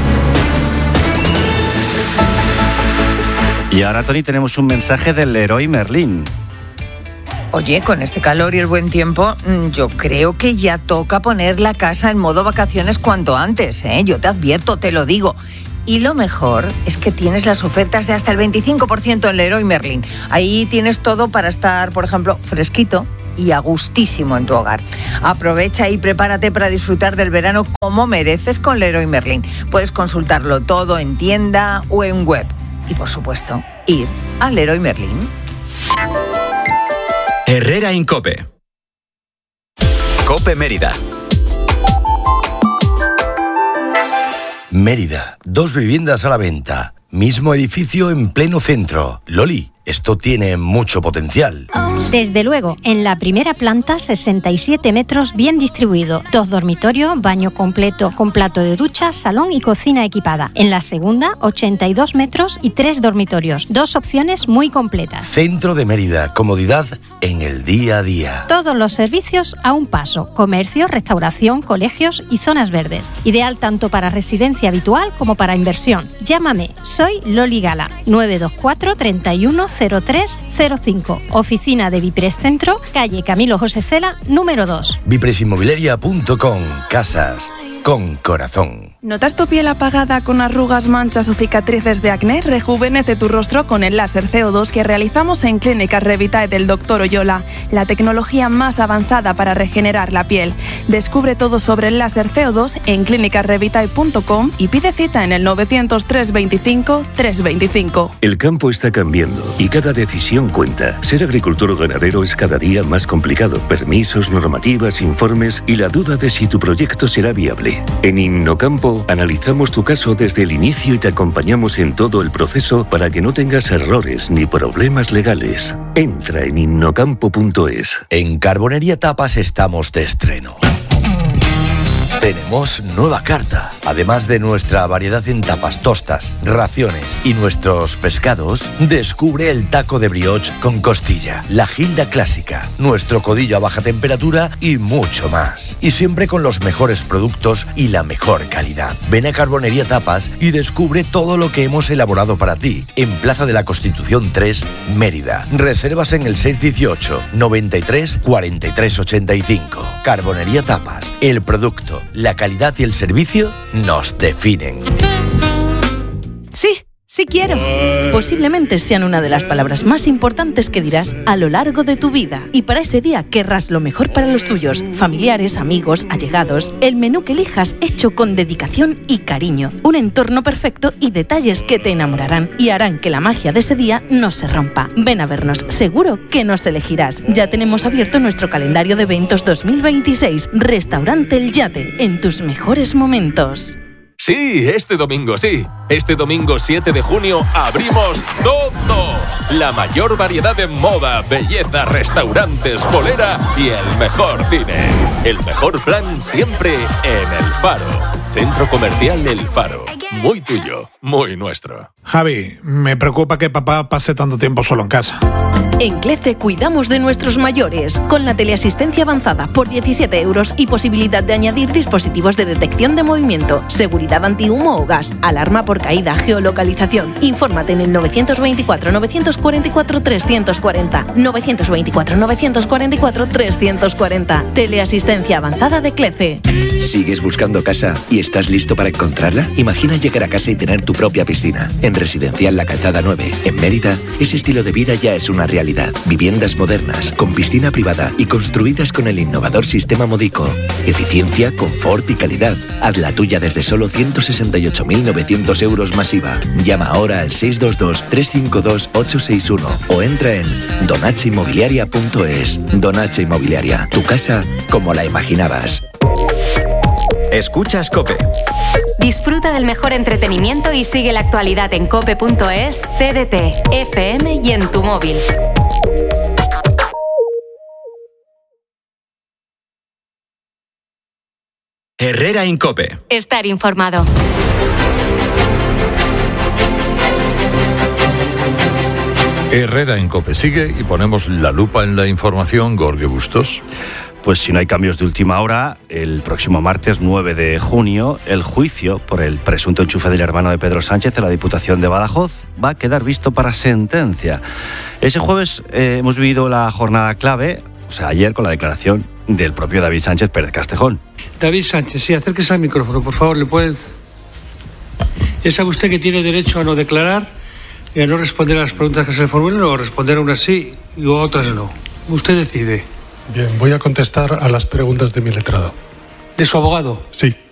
Y ahora, Tony, tenemos un mensaje del Leroy Merlin. Oye, con este calor y el buen tiempo, yo creo que ya toca poner la casa en modo vacaciones cuanto antes, ¿eh? Yo te advierto, te lo digo. Y lo mejor es que tienes las ofertas de hasta el veinticinco por ciento en Leroy Merlin. Ahí tienes todo para estar, por ejemplo, fresquito y a gustísimo en tu hogar. Aprovecha y prepárate para disfrutar del verano como mereces con Leroy Merlin. Puedes consultarlo todo en tienda o en web. Y, por supuesto, ir a Leroy Merlin. Herrera en COPE. COPE Mérida. Mérida, dos viviendas a la venta. Mismo edificio en pleno centro. Loli, esto tiene mucho potencial. Desde luego, en la primera planta, sesenta y siete metros bien distribuido. Dos dormitorios, baño completo con plato de ducha, salón y cocina equipada. En la segunda, ochenta y dos metros y tres dormitorios. Dos opciones muy completas. Centro de Mérida, comodidad en el día a día. Todos los servicios a un paso. Comercio, restauración, colegios y zonas verdes. Ideal tanto para residencia habitual como para inversión. Llámame, soy Loli Gala, nueve dos cuatro, treinta y uno, cero tres cero cinco. Oficina de Bipres Centro, calle Camilo José Cela, número dos. Bipres Inmobiliaria punto com. Casas con corazón. ¿Notas tu piel apagada con arrugas, manchas o cicatrices de acné? Rejuvenece tu rostro con el láser C O dos que realizamos en Clínicas Revitae del doctor Oyola, la tecnología más avanzada para regenerar la piel. Descubre todo sobre el láser C O dos en clínicas revitae punto com y pide cita en el novecientos, trescientos veinticinco, trescientos veinticinco. El campo está cambiando y cada decisión cuenta. Ser agricultor o ganadero es cada día más complicado. Permisos, normativas, informes y la duda de si tu proyecto será viable. En Innocampo analizamos tu caso desde el inicio y te acompañamos en todo el proceso para que no tengas errores ni problemas legales. Entra en innocampo punto es. En Carbonería Tapas estamos de estreno. Tenemos nueva carta. Además de nuestra variedad en tapas, tostas, raciones y nuestros pescados, descubre el taco de brioche con costilla, la gilda clásica, nuestro codillo a baja temperatura y mucho más. Y siempre con los mejores productos y la mejor calidad. Ven a Carbonería Tapas y descubre todo lo que hemos elaborado para ti en Plaza de la Constitución tres, Mérida. Reservas en el seis dieciocho, noventa y tres, cuarenta y tres ochenta y cinco. Carbonería Tapas, el producto, la calidad y el servicio nos definen. Sí, sí quiero. Posiblemente sean una de las palabras más importantes que dirás a lo largo de tu vida. Y para ese día querrás lo mejor para los tuyos, familiares, amigos, allegados. El menú que elijas hecho con dedicación y cariño. Un entorno perfecto y detalles que te enamorarán y harán que la magia de ese día no se rompa. Ven a vernos, seguro que nos elegirás. Ya tenemos abierto nuestro calendario de eventos dos mil veintiséis. Restaurante El Yate, en tus mejores momentos. Sí, este domingo sí. Este domingo siete de junio abrimos todo. La mayor variedad de moda, belleza, restaurantes, bolera y el mejor cine. El mejor plan siempre en El Faro. Centro Comercial El Faro. Muy tuyo, muy nuestro. Javi, me preocupa que papá pase tanto tiempo solo en casa. En CLECE cuidamos de nuestros mayores con la teleasistencia avanzada por diecisiete euros y posibilidad de añadir dispositivos de detección de movimiento, seguridad antihumo o gas, alarma por caída, geolocalización. Infórmate en el novecientos veinticuatro, novecientos cuarenta y cuatro, trescientos cuarenta. novecientos veinticuatro, novecientos cuarenta y cuatro, trescientos cuarenta. Teleasistencia avanzada de CLECE. ¿Sigues buscando casa y estás listo para encontrarla? Imagina llegar a casa y tener tu propia piscina. En Residencial La Calzada nueve, en Mérida, ese estilo de vida ya es una realidad. Viviendas modernas, con piscina privada y construidas con el innovador sistema Modico. Eficiencia, confort y calidad. Haz la tuya desde solo ciento sesenta y ocho mil novecientos euros más I V A. Llama ahora al seis dos dos, tres cinco dos, ocho seis uno o entra en donache inmobiliaria punto es. Donache Inmobiliaria, tu casa como la imaginabas. Escuchas COPE. Disfruta del mejor entretenimiento y sigue la actualidad en cope punto es, T D T, F M y en tu móvil. Herrera en COPE. Estar informado. Herrera en COPE sigue y ponemos la lupa en la información. Gorge Bustos. Pues si no hay cambios de última hora, el próximo martes nueve de junio, el juicio por el presunto enchufe del hermano de Pedro Sánchez en la Diputación de Badajoz va a quedar visto para sentencia. Ese jueves eh, hemos vivido la jornada clave, o sea, ayer, con la declaración del propio David Sánchez Pérez Castejón. David Sánchez, sí, acérquese al micrófono, por favor, ¿le puedes...? ¿Ya sabe usted que tiene derecho a no declarar y a no responder a las preguntas que se le formulen, o responder a unas sí y a otras no? Usted decide. Bien, voy a contestar a las preguntas de mi letrado. ¿De su abogado? Sí.